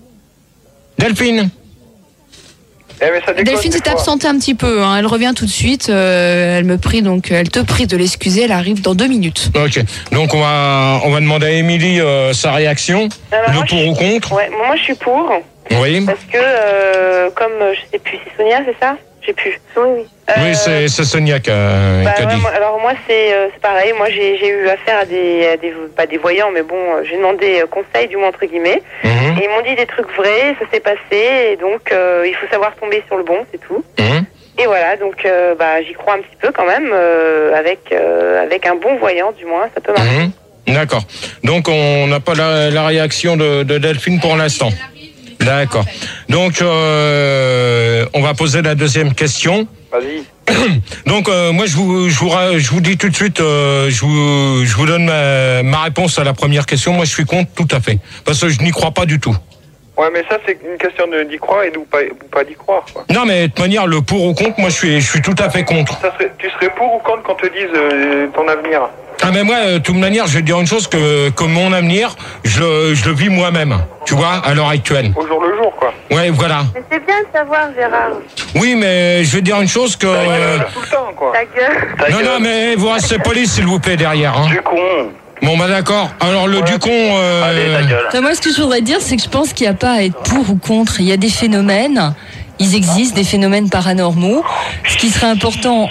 Delphine s'est absentée un petit peu, hein. Elle revient tout de suite. Elle te prie de l'excuser. Elle arrive dans 2 minutes. Ok. Donc on va demander à Émilie sa réaction. Alors, le pour ou contre. Ouais, moi je suis pour. Oui. Parce que comme je sais plus, c'est Sonia, c'est ça? J'ai plus. Oui. Oui, c'est Sonia qui a dit. Alors moi c'est pareil. Moi j'ai eu affaire à pas des voyants, mais bon, j'ai demandé conseil du moins entre guillemets. Et ils m'ont dit des trucs vrais, ça s'est passé, et donc il faut savoir tomber sur le bon, c'est tout. Et voilà, donc j'y crois un petit peu quand même, avec un bon voyant du moins, ça peut marcher. D'accord. Donc on n'a pas la réaction de Delphine pour l'instant. D'accord. Donc on va poser la deuxième question. Vas-y. Donc moi je vous dis tout de suite, je vous donne ma réponse à la première question. Moi je suis contre, tout à fait, parce que je n'y crois pas du tout. Ouais, mais ça c'est une question d'y croire et de pas d'y croire, quoi. Non, mais de toute manière, le pour ou contre, moi je suis tout à fait contre. Tu serais pour ou contre quand te disent ton avenir? Ah, mais moi, de toute manière, je vais te dire une chose, que mon avenir, je le vis moi-même, tu vois, à l'heure actuelle. Au jour le jour, quoi. Ouais, voilà. Mais c'est bien de savoir, Gérard. Oui, mais je vais te dire une chose que... tout le temps, quoi. Ta gueule. Non, mais vous restez poli, s'il vous plaît, derrière. Hein. Du con. Bon, d'accord. Alors, le du con... Allez, ta gueule. Moi, ce que je voudrais dire, c'est que je pense qu'il n'y a pas à être pour ou contre. Il y a des phénomènes ils existent des phénomènes paranormaux. Ce qui serait important,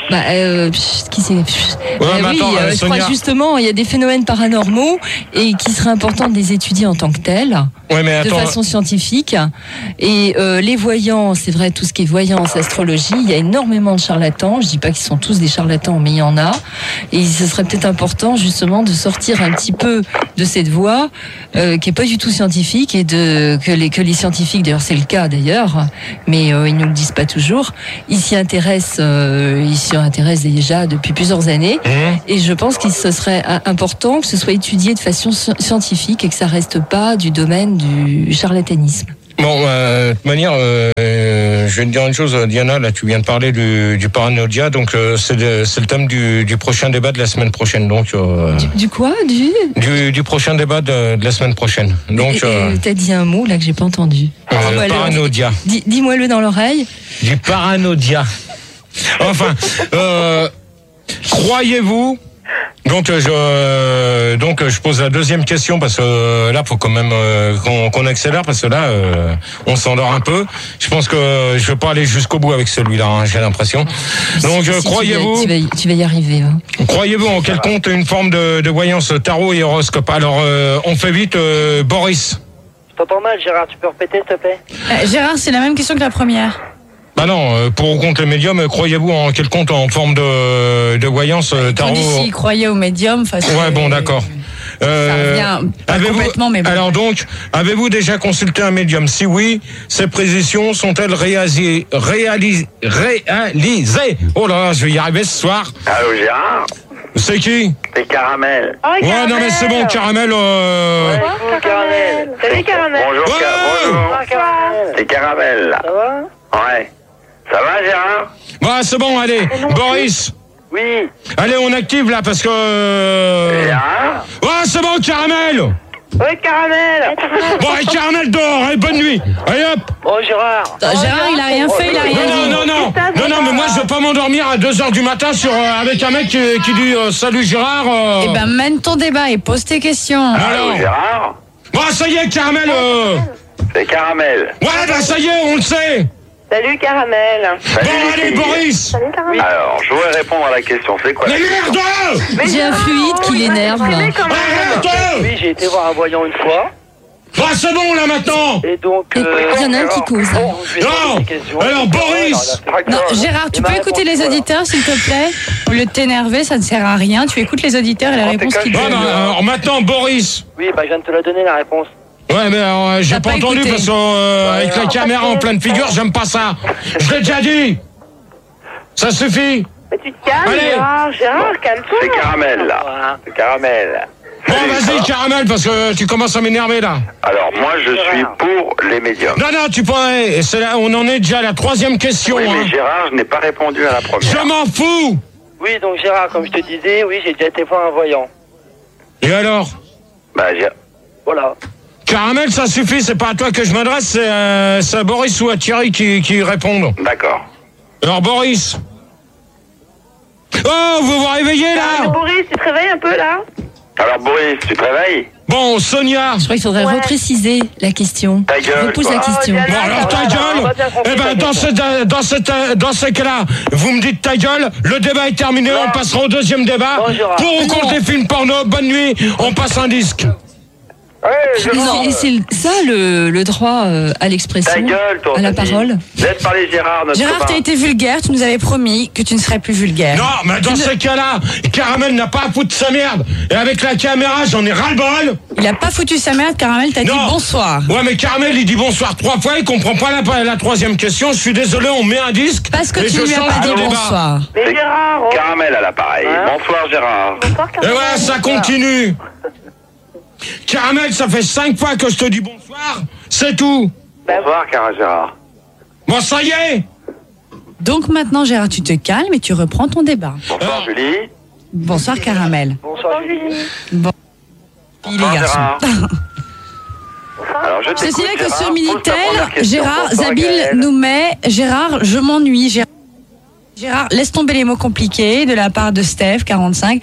je crois justement, il y a des phénomènes paranormaux et qui serait important de les étudier en tant que tels, de façon scientifique. Et les voyants, c'est vrai, tout ce qui est voyance, astrologie, il y a énormément de charlatans. Je dis pas qu'ils sont tous des charlatans, mais il y en a. Et ce serait peut-être important justement de sortir un petit peu de cette voie qui est pas du tout scientifique et que les scientifiques, d'ailleurs c'est le cas d'ailleurs, mais ils nous le disent pas toujours. Ils s'y intéressent déjà depuis plusieurs années. Et je pense qu'il ce serait important que ce soit étudié de façon scientifique et que ça reste pas du domaine du charlatanisme. Bon, de toute manière, je vais te dire une chose, Diana, là tu viens de parler du paranoïa, donc c'est le thème du prochain débat de la semaine prochaine. Donc du quoi du prochain débat de la semaine prochaine. Donc t'as dit un mot là que j'ai pas entendu. Paranoïa. Dis-moi-le dans l'oreille. Du paranoïa. Enfin, croyez-vous? Donc je pose la deuxième question parce que là faut quand même qu'on accélère parce que là on s'endort un peu. Je pense que je vais pas aller jusqu'au bout avec celui-là, hein, j'ai l'impression. Donc croyez-vous tu vas y arriver. Hein. Croyez-vous en quelconque une forme de voyance tarot et horoscope? Alors on fait vite, Boris. Je t'entends mal, Gérard, tu peux répéter s'il te plaît? Gérard, c'est la même question que la première. Bah non, pour ou contre les médiums, croyez-vous en quelconque en forme de voyance tarot? On dit s'il croyait aux médiums. Ouais, bon, d'accord. Ça revient pas complètement, mais bon. Alors donc, avez-vous déjà consulté un médium? Si oui, ces prédictions sont-elles réalisées? Oh là là, je vais y arriver ce soir. Allô, Gérard? C'est qui? C'est Caramel. Oh, ouais, Caramel. Non mais c'est bon, Caramel. Bonjour, Caramel. Salut, Caramel. Bonjour, Bonjour. C'est Caramel, là. Ça va? Ouais. Ça va, Gérard? Ouais, c'est bon, allez. Boris. Oui. Allez, on active là parce que. Gérard? Ouais, c'est bon, Caramel. Oui, Caramel. Bon, allez, Caramel dehors, allez, bonne nuit. Allez hop. Oh, Gérard. Gérard, il a rien fait, il a rien dit. Non, mais moi je vais pas m'endormir à 2h du matin avec un mec qui dit salut Gérard. Eh ben, mène ton débat et pose tes questions. Allô, Gérard? Bon, ça y est, Caramel. C'est Caramel. Ouais, bah ça y est, on le sait. Salut, Caramel. Bon, allez, Boris. Salut, Caramel. Alors, je voudrais répondre à la question. C'est quoi? Mais merde! J'ai un fluide qui l'énerve. Oui, j'ai été voir un voyant une fois. Ah, c'est bon là maintenant. Et donc, il y en a un qui cause. Non. Alors Boris. Non, Gérard, tu peux écouter les auditeurs s'il te plaît? Au lieu de t'énerver, ça ne sert à rien. Tu écoutes les auditeurs et la réponse qu'ils donnent. Alors maintenant Boris. Oui, bah je viens de te la donner la réponse. Ouais, mais j'ai pas entendu écouté. Parce que avec la caméra en pleine figure, j'aime pas ça. Je l'ai déjà dit. Ça suffit. Mais tu te calmes, Gérard, calme-toi. C'est Caramel là. C'est Caramel. Bon, vas-y, Caramel, parce que tu commences à m'énerver là. Alors, moi, je suis pour les médiums. Non, tu pourrais. C'est là, on en est déjà à la troisième question. Oui, mais Gérard, je n'ai pas répondu à la première. Je m'en fous. Oui, donc Gérard, comme je te disais, oui, j'ai déjà été voir un voyant. Et alors? Bah, voilà. Caramel, ça suffit, c'est pas à toi que je m'adresse, c'est à Boris ou à Thierry qui répondent. D'accord. Alors, Boris. Oh, vous vous réveillez là? Boris, tu te réveilles un peu là? Alors Boris, tu te réveilles? Bon, Sonia. Je crois qu'il faudrait repréciser la question. Ta gueule. Repose la question. Bon, alors ta gueule. Eh ben, dans ce cas-là, vous me dites ta gueule. Le débat est terminé. On passera au deuxième débat. Pour ou contre les films porno. Bonne nuit. On passe un disque. Et c'est ça le droit à l'expression, ta gueule, toi, à la parole. Laisse parler Gérard, notre Gérard, t'as été vulgaire, tu nous avais promis que tu ne serais plus vulgaire. Non, mais dans ce cas-là, Caramel n'a pas à foutre sa merde. Et avec la caméra, j'en ai ras-le-bol. Il a pas foutu sa merde, Caramel, t'as dit bonsoir. Ouais, mais Caramel, il dit bonsoir 3 fois, il comprend pas la troisième question. Je suis désolé, on met un disque. Parce que tu lui as pas dit bonsoir. Mais Gérard, Caramel à l'appareil. Bonsoir Gérard. Bonsoir, Caramel. Et ouais, ça continue. Caramel, ça fait 5 fois que je te dis bonsoir, c'est tout. Bonsoir, Gérard. Bon, ça y est. Donc maintenant, Gérard, tu te calmes et tu reprends ton débat. Bonsoir, Julie. Bonsoir, Caramel. Bonsoir, Julie. Bon. Il est garçon. Alors, ceci est que sur Minitel, Gérard Zabil nous met Gérard, je m'ennuie. Gérard, laisse tomber les mots compliqués de la part de Steph, 45.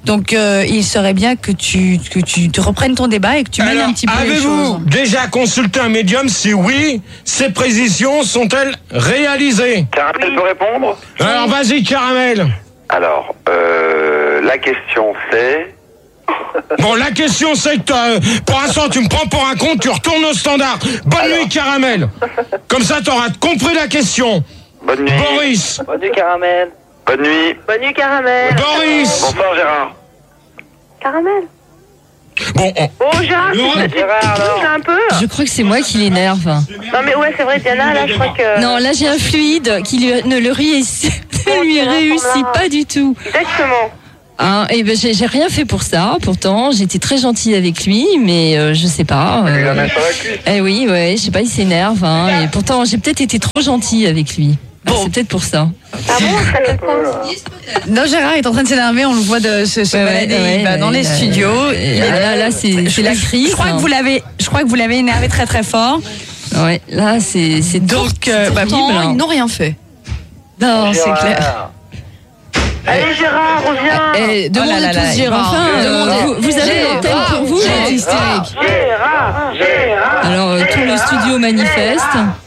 Donc il serait bien que tu reprennes ton débat et que tu mènes un petit peu les choses. Avez-vous déjà consulté un médium? Si oui, ces prévisions sont-elles réalisées? Caramel peut répondre? Alors vas-y, Caramel. Alors, la question c'est... Bon, la question c'est que pour l'instant tu me prends pour un con, tu retournes au standard. Bonne nuit, Caramel. Comme ça t'auras compris la question. Bonne nuit. Boris. Bonne nuit, Caramel. Bonne nuit. Bonne nuit, Caramel. Boris. Bonsoir, Gérard. Caramel. Bon, Gérard, tu un peu. Je crois que c'est moi qui l'énerve. Non mais ouais, c'est vrai, Diana, là je crois que... Non, là j'ai un fluide qui ne lui réussit pas du tout. Exactement. Hein, et ben j'ai rien fait pour ça. Pourtant, j'étais très gentille avec lui, mais je sais pas. Oui, ouais, je sais pas, il s'énerve. Hein, et pourtant, j'ai peut-être été trop gentille avec lui. Bon. C'est peut-être pour ça. Ah bon, ça fait quoi? Non, Gérard est en train de s'énerver, on le voit de se balader dans les studios. Là, c'est la crise. Je crois que vous l'avez énervé très très fort. Ouais, là c'est donc ils n'ont rien fait. Non, c'est clair. Allez Gérard, reviens. Demandez tous Gérard. Enfin, vous avez l'antenne pour vous, c'est hystérique. Gérard. Alors tout le studio manifeste.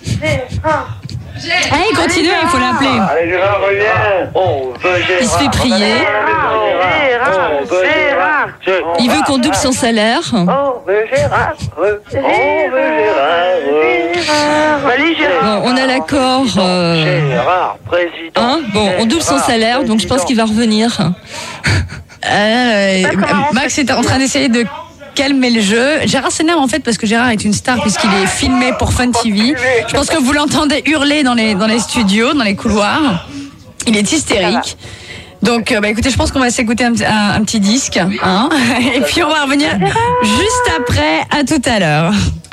Allez, continue, il faut l'appeler. Allez Gérard, reviens. Il se fait prier. Gérard. Il veut qu'on double son salaire. Bon, on a l'accord. Bon, on double son salaire, donc je pense qu'il va revenir. Max est en train d'essayer de calmer le jeu. Gérard s'énerve en fait parce que Gérard est une star puisqu'il est filmé pour Fun TV. Je pense que vous l'entendez hurler dans les studios, dans les couloirs. Il est hystérique. Donc, écoutez, je pense qu'on va s'écouter un petit disque, hein, et puis on va revenir juste après. À tout à l'heure.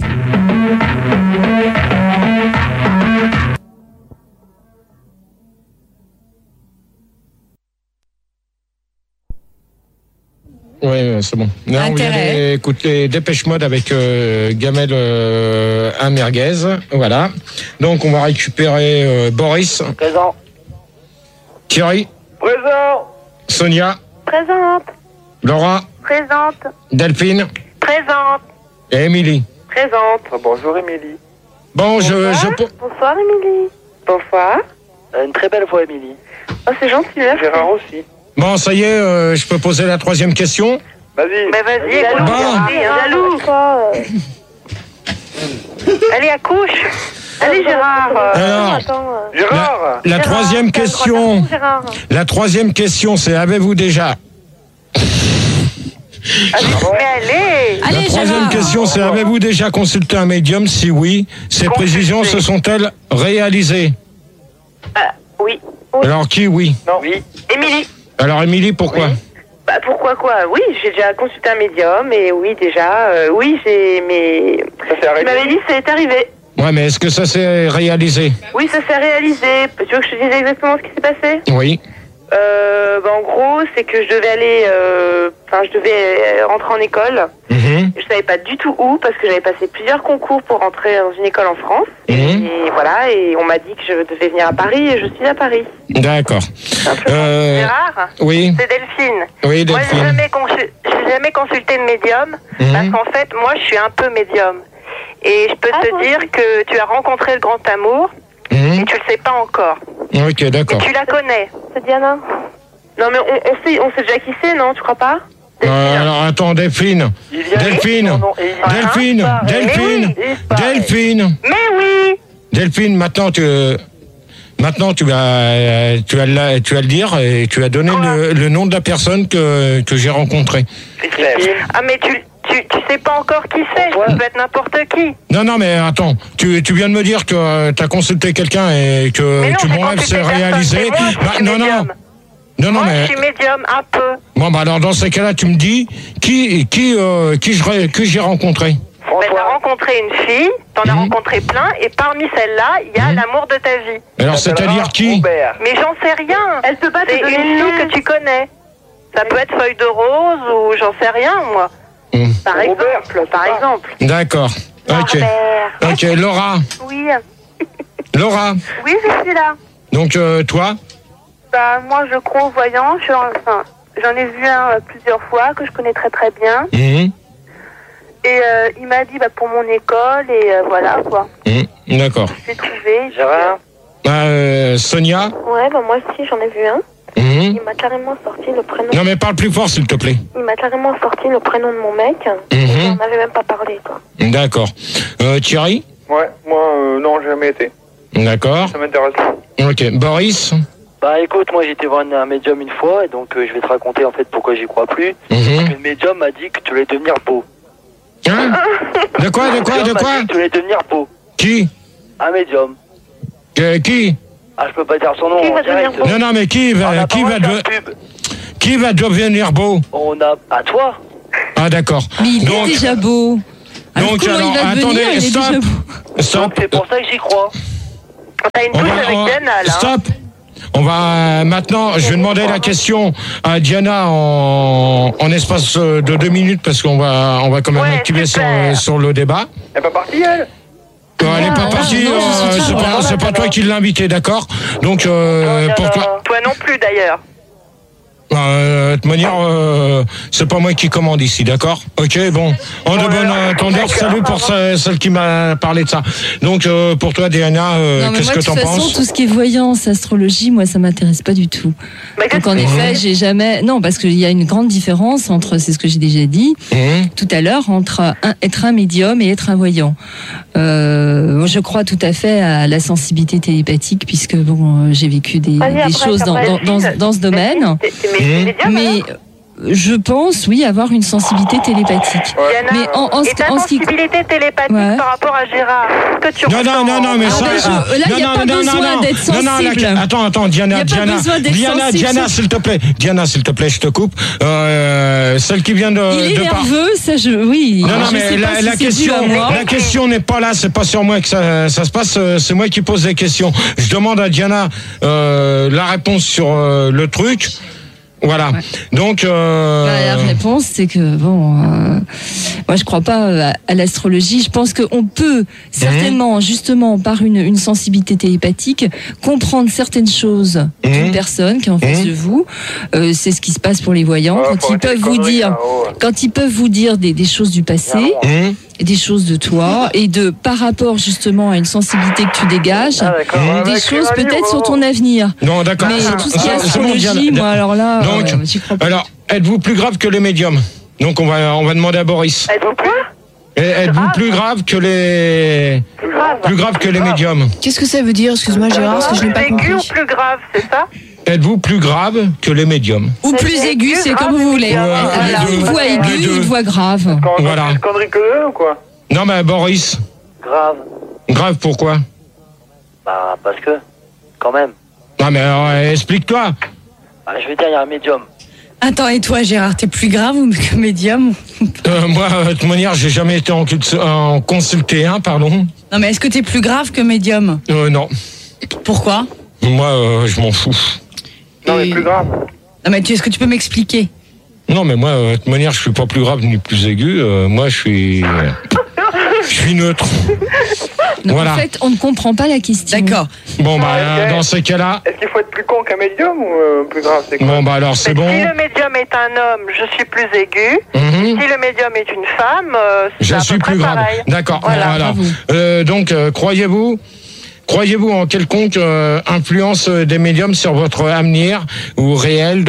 Oui, c'est bon. Là, on vient d'écouter Dépêche Mode avec Gamel à merguez. Voilà. Donc, on va récupérer Boris. Présent. Thierry. Présent. Sonia. Présente. Laura. Présente. Delphine. Présente. Et Émilie. Présente. Bonjour, Émilie. Bon, Bonsoir, Émilie. Bonsoir. Une très belle voix, Émilie. Oh, c'est gentil, merci. Gérard aussi. Bon, ça y est, je peux poser la troisième question? Vas-y. Mais vas-y, écoute, jaloux. Allez, accouche. Allez, Gérard. Alors, Gérard. La troisième question. La troisième question, c'est avez-vous déjà... Mais allez. La troisième question, c'est avez-vous déjà consulté un médium? Si oui, ces prévisions se sont-elles réalisées? Oui. Alors qui oui? Non. Oui. Émilie. Alors Émilie, pourquoi? Oui. Pourquoi quoi? Oui, j'ai déjà consulté un médium et oui déjà, oui mais ça s'est arrêté. Tu m'avais dit que ça est arrivé. Ouais, mais est-ce que ça s'est réalisé? Oui, ça s'est réalisé. Tu veux que je te dise exactement ce qui s'est passé? Oui. En gros, c'est que je devais aller, je devais rentrer en école. Je savais pas du tout où parce que j'avais passé plusieurs concours pour rentrer dans une école en France. Et voilà, et on m'a dit que je devais venir à Paris et je suis à Paris. D'accord. Gérard. Oui. C'est Delphine. Oui, Delphine. Moi, j'ai jamais consulté de médium parce qu'en fait, moi, je suis un peu médium. Et je peux te dire que tu as rencontré le grand amour. Et tu le sais pas encore. Ok, d'accord. Et tu la connais. C'est Diana. Non mais on sait déjà qui c'est, non? Tu crois pas? Alors attends, Delphine. Delphine. Mais oui. Delphine, maintenant tu vas le dire et tu as donné le nom de la personne que j'ai rencontrée. Ah mais tu sais pas encore qui c'est, ça peut être n'importe qui. Non, mais attends, tu viens de me dire que tu as consulté quelqu'un et que mon rêve s'est réalisé. Moi, je suis médium, un peu. Bon, alors dans ces cas-là, tu me dis qui j'ai rencontré. T'as rencontré une fille, t'en as rencontré plein, et parmi celles-là, il y a l'amour de ta vie. Alors, c'est-à-dire qui? Mais j'en sais rien. Elle peut pas te donner une fille que tu connais. Ça peut être Feuille de Rose ou j'en sais rien, moi. Par exemple. D'accord. Ok, Laura. Oui. Laura. Oui, je suis là. Donc, toi? Moi, je crois aux voyants. j'en ai vu un plusieurs fois que je connais très très bien. Et il m'a dit pour mon école et voilà quoi. D'accord. J'ai trouvé. Sonia. Ouais, moi aussi j'en ai vu un. Il m'a carrément sorti le prénom. Non mais parle plus fort s'il te plaît. Il m'a carrément sorti le prénom de mon mec. On n'avait même pas parlé quoi. D'accord. Thierry. Ouais, moi non, j'ai jamais été. D'accord. Ça m'intéresse pas. Ok, Boris. Bah écoute, moi j'ai été voir un médium une fois et donc je vais te raconter en fait pourquoi j'y crois plus. Le médium m'a dit que tu allais devenir beau. Hein? De quoi? Dit que tu allais devenir beau. Qui? Un médium. Qui? Ah, je peux pas dire son nom en direct. Non, mais qui va devenir beau? On a à toi. Ah d'accord. Mais il est déjà beau. Donc alors, attendez, stop. Donc c'est pour ça que j'y crois. T'as une touche avec Diana là. Stop. On va maintenant, je vais demander la question à Diana en espace de 2 minutes parce qu'on va quand même activer sur le débat. Elle est pas partie elle? Elle n'est pas partie, c'est pas toi qui l'as invitée, d'accord? Donc pour toi. Toi non plus d'ailleurs. De toute manière, c'est pas moi qui commande ici, d'accord? Ok, bon. En de bonne entendeur, salut pour celle qui m'a parlé de ça. Donc, pour toi, Diana, qu'est-ce que t'en penses? De toute façon, tout ce qui est voyance, astrologie, moi, ça m'intéresse pas du tout. Donc, en effet, j'ai jamais... Non, parce qu'il y a une grande différence entre, c'est ce que j'ai déjà dit tout à l'heure, entre être un médium et être un voyant. Moi, je crois tout à fait à la sensibilité télépathique, puisque, bon, j'ai vécu des choses dans ce domaine. Mais je pense, oui, avoir une sensibilité télépathique. Diana, mais ta sensibilité télépathique par rapport à Gérard, que tu non, mais ça... Là, il n'y a pas besoin d'être sensible. Attends, Diana, s'il te plaît. Diana, s'il te plaît, je te coupe. Celle qui vient de... Il est nerveux, ça, oui. Non, mais la question n'est pas là, c'est pas sur moi que ça se passe, c'est moi qui pose des questions. Je demande à Diana la réponse sur le truc. Voilà. Ouais. Donc la réponse c'est que moi je crois pas à l'astrologie. Je pense qu'on peut certainement justement par une sensibilité télépathique comprendre certaines choses d'une personne qui est en face de vous. C'est ce qui se passe pour les voyants quand ils peuvent vous dire des choses du passé. Des choses de toi et par rapport justement à une sensibilité que tu dégages, des choses peut-être sur ton avenir. Non, d'accord. Mais tout ce qui est astrologie, moi alors là, j'y crois pas. Alors, êtes-vous plus grave que les médiums? Donc on va demander à Boris. Êtes-vous quoi? Êtes-vous plus grave que les médiums? Qu'est-ce que ça veut dire? Excuse-moi Gérard, parce que je n'ai pas compris. Aigu ou plus grave, c'est ça? Êtes-vous plus grave que les médiums? Ou plus aigu, c'est comme vous voulez. Une voix aiguë, une voix grave. Voilà. Une connerie que eux ou quoi? Non, mais Boris. Grave. Grave pourquoi? Bah, parce que, quand même. Non, mais alors, explique-toi. Bah, je vais dire, il y a un médium. Attends, et toi Gérard, t'es plus grave ou que médium? Moi, de toute manière, j'ai jamais été en consulté, pardon. Non, mais est-ce que t'es plus grave que médium? Non. Pourquoi? Moi, je m'en fous. Non, mais plus grave. Non, mais est-ce que tu peux m'expliquer? Non, mais moi, de toute manière, je suis pas plus grave ni plus aigu. Moi, je suis neutre. Non, voilà. En fait, on ne comprend pas la question. D'accord. Bon, dans ces cas-là... Est-ce qu'il faut être plus con qu'un médium ou plus grave? C'est quoi? Bon, alors, c'est bon. Si le médium est un homme, je suis plus aigu. Si le médium est une femme, c'est je suis plus grave. Pareil. D'accord. Voilà. Donc, croyez-vous en quelconque influence des médiums sur votre avenir ou réel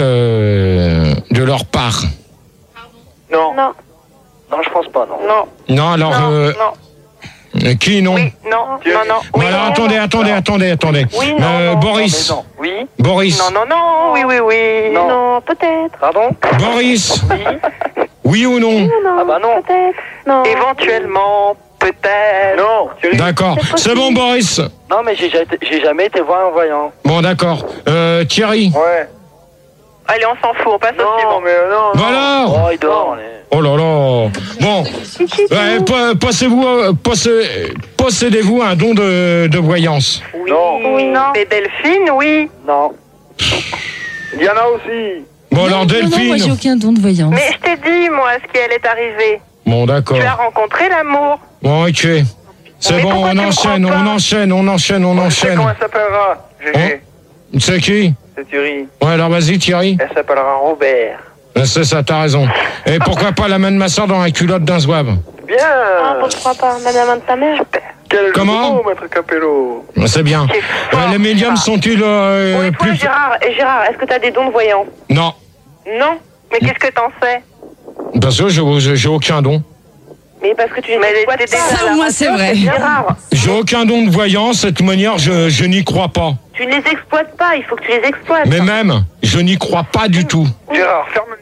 de leur part? Non. Non, je pense pas, non. Non, alors... Non. Qui non? Oui, non. Oui, alors, attendez. Oui, non. Boris. Non. Oui. Boris. Non. Oui. Non, peut-être. Pardon? Boris. Oui. Oui ou non? Ah bah non. Peut-être. Non. Éventuellement, peut-être. Non. D'accord. C'est bon, Boris. Non, mais j'ai jamais été voir un voyant. Bon, d'accord. Thierry. Ouais. Allez, on s'en fout, on passe au suivant. Mais non. Voilà. Oh, il dort. Oh là là. Bon. Possédez-vous un don de voyance? Oui. Non. Mais Delphine, oui. Non. Diana aussi. Bon, alors Delphine. Non, moi j'ai aucun don de voyance. Mais je t'ai dit, moi, ce qui allait t'arriver. Bon, d'accord. Tu as rencontré l'amour. Bon, ok. C'est bon, on enchaîne. C'est comment elle s'appellera? C'est qui? c'est Thierry. Ouais, alors vas-y, Thierry. Elle s'appellera Robert. C'est ça, t'as raison. Et pourquoi pas la main de ma soeur dans la culotte d'un zouave? Bien. Ah, pourquoi pas, madame de ta mère? Comment? Maître Capello. C'est bien. Les médiums sont-ils oui, plus... Gérard, est-ce que t'as des dons de voyant? Non. Non? Mais qu'est-ce que t'en sais? Parce que j'ai aucun don. Mais parce que tu exploites déjà ça, moi, c'est vrai. J'ai aucun don de voyance, de cette manière, je n'y crois pas. Tu ne les exploites pas, il faut que tu les exploites. Mais même, je n'y crois pas du tout. Gérard, ferme-le.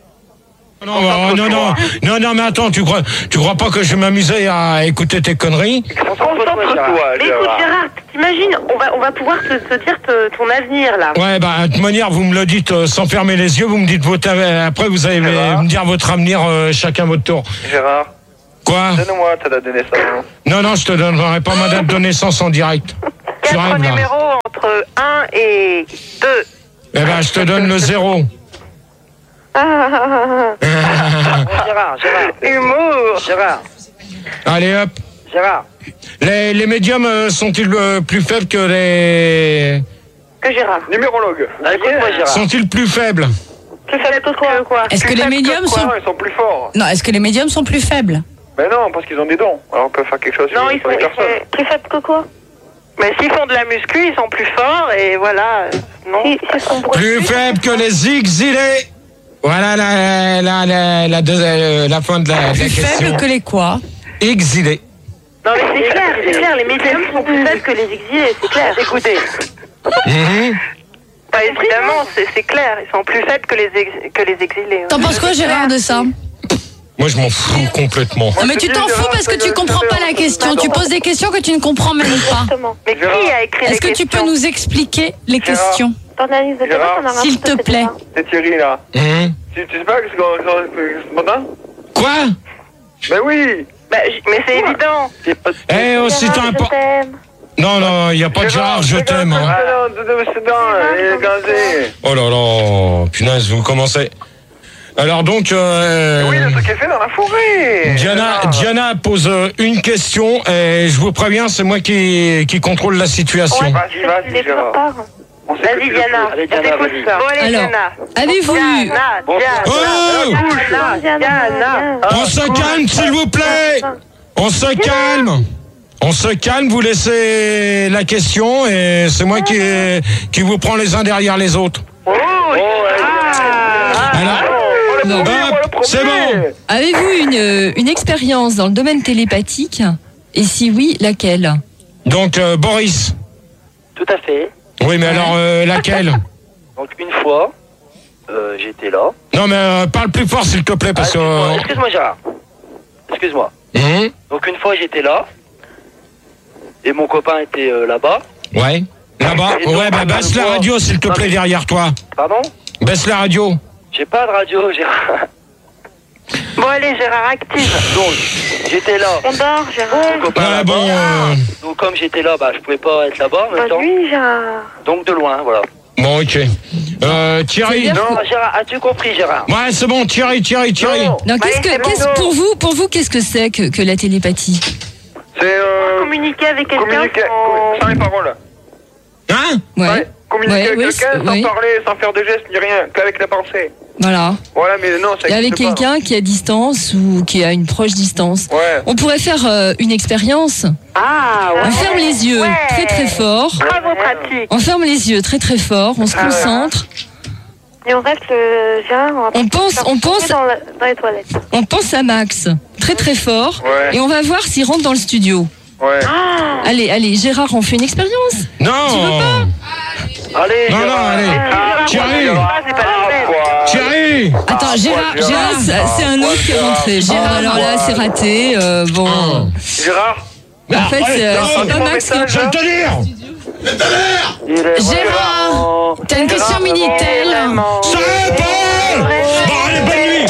Non, mais attends, tu crois pas que je vais m'amuser à écouter tes conneries? Concentre-toi. Mais écoute, Gérard, t'imagines, on va pouvoir te dire ton avenir, là. Ouais, bah, de toute manière, vous me le dites sans fermer les yeux, vous me dites votre après, vous allez me dire votre avenir chacun votre tour. Gérard. Quoi? Donne-moi ta date de naissance. Non, je te donnerai pas ma date de naissance en direct. 4 numéros entre 1 et 2. Eh ben, je te donne le 0. Gérard. Humour. Gérard. Allez, hop. Gérard. Les médiums sont-ils plus faibles que les... Que Gérard. Numérologue. Écoute-moi, Gérard. Sont-ils plus faibles? Plus faibles que quoi? Est-ce que les médiums sont... Ils sont plus forts. Non, est-ce que les médiums sont plus faibles? Mais non, parce qu'ils ont des dons. Alors on peut faire quelque chose non, ils sont plus faibles que quoi? Mais s'ils font de la muscu, ils sont plus forts et voilà. Non. Plus faibles que les exilés. Voilà la fin de la question. Plus faibles que les quoi? Exilés. Non mais c'est clair, les médiums sont plus faibles que les exilés, c'est clair. Écoutez. Bah, évidemment, c'est clair, ils sont plus faibles que les exilés. T'en penses quoi, Gérard, de ça? Moi, je m'en fous complètement. Non, mais tu t'en fous parce que tu comprends pas la question. Tu poses des questions que tu ne comprends même pas. Mais qui a écrit les questions? Est-ce que tu peux nous expliquer les questions? S'il te plaît. C'est Thierry, là. Tu sais pas ce qu'on matin? Quoi? Ben oui. Mais c'est évident. Si t'as un... Non, il n'y a pas de Gérard, je t'aime. Hein. Oh là là, punaise, vous commencez... Alors donc... Oui, le truc est fait dans la forêt. Diana pose une question et je vous préviens, c'est moi qui contrôle la situation. Ouais, vas-y, Gérard. Vas-y, Diana. Alors, avez-vous eu... On se calme, s'il vous plaît. On se calme, vous laissez la question et c'est moi qui vous prend les uns derrière les autres. Alors, c'est bon. Avez-vous une expérience dans le domaine télépathique? Et si oui, laquelle? Donc, Boris. Tout à fait. Oui, mais alors, laquelle? Donc, une fois, j'étais là. Non, mais parle plus fort, s'il te plaît, parce que... Excuse-moi, Gérard. Excuse-moi. Donc, une fois, j'étais là. Et mon copain était là-bas. Ouais. Là-bas? Ouais, bah baisse la radio, s'il te plaît, derrière toi. Pardon? Baisse la radio. J'ai pas de radio, Gérard. Bon, allez, Gérard, active. Donc, j'étais là. On dort, Gérard. Mon copain là-bas. Donc, comme j'étais là, je pouvais pas être là-bas en même temps. Oui, Gérard. Donc, de loin, voilà. Bon, ok. Thierry. Non, Gérard, as-tu compris, Gérard? Ouais, c'est bon, Thierry. Non, pour vous, qu'est-ce que c'est que la télépathie? C'est communiquer avec quelqu'un sans les paroles. Hein? Ouais. Communiquer avec quelqu'un sans parler, sans faire de gestes, ni rien, qu'avec la pensée. Voilà. Voilà, mais non, ça et avec quelqu'un qui est à distance ou qui est à une proche distance. Ouais. On pourrait faire une expérience. Ah, ouais. On ferme les yeux très très fort. Bravo, pratique. On ferme les yeux très très fort, on se concentre. Et on reste Gérard. On pense dans les toilettes. On pense à Max très très fort et on va voir s'il rentre dans le studio. Ouais. Ah. Allez, Gérard, on fait une expérience. Non. Tu veux pas? Allez, Thierry. Attends, Gérard, c'est un autre qui est rentré. Gérard, alors là, c'est raté. Bon. Gérard. En fait, c'est pas Max qui Je vais te dire. Gérard, t'as une question Minitel? Ça répond. Bon, allez, bonne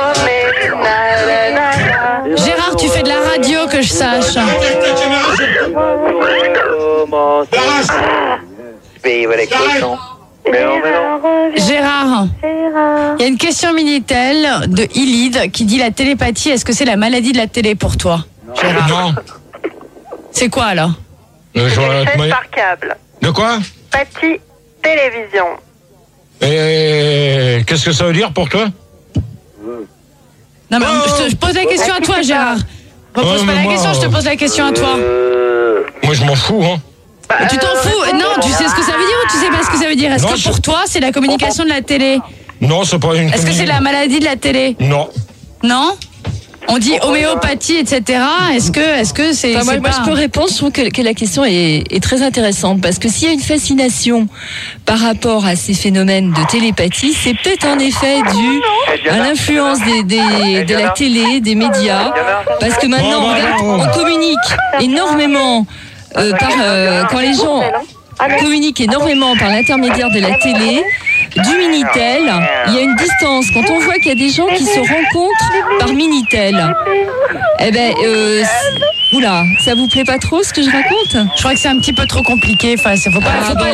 nuit. Gérard, tu fais de la radio, que je sache. Gérard, il y a une question Minitel de Ilid qui dit la télépathie, est-ce que c'est la maladie de la télé pour toi? Gérard. Non. C'est quoi alors? Une chaîne par câble. De quoi? Pathie télévision. Et qu'est-ce que ça veut dire pour toi? Non mais je pose la question à toi, Gérard. Repose pas la question, je te pose la question à toi. Moi je m'en fous, hein. Tu t'en fous? Non, tu sais ce que ça veut dire ou tu sais pas ce que ça veut dire? Est-ce que pour toi c'est la communication de la télé? Non, c'est pas une. Est-ce que c'est la maladie de la télé? Non. Non? On dit homéopathie, etc. Est-ce que c'est... Moi, je peux répondre. Je trouve que la question est très intéressante parce que s'il y a une fascination par rapport à ces phénomènes de télépathie, c'est peut-être en effet dû à l'influence de la télé, des médias, parce que maintenant, on communique énormément quand les gens communiquent énormément par l'intermédiaire de la télé, du Minitel, il y a une distance. Quand on voit qu'il y a des gens qui se rencontrent par Minitel, eh ben, oula, ça vous plaît pas trop ce que je raconte? Je crois que c'est un petit peu trop compliqué. Enfin, faut pas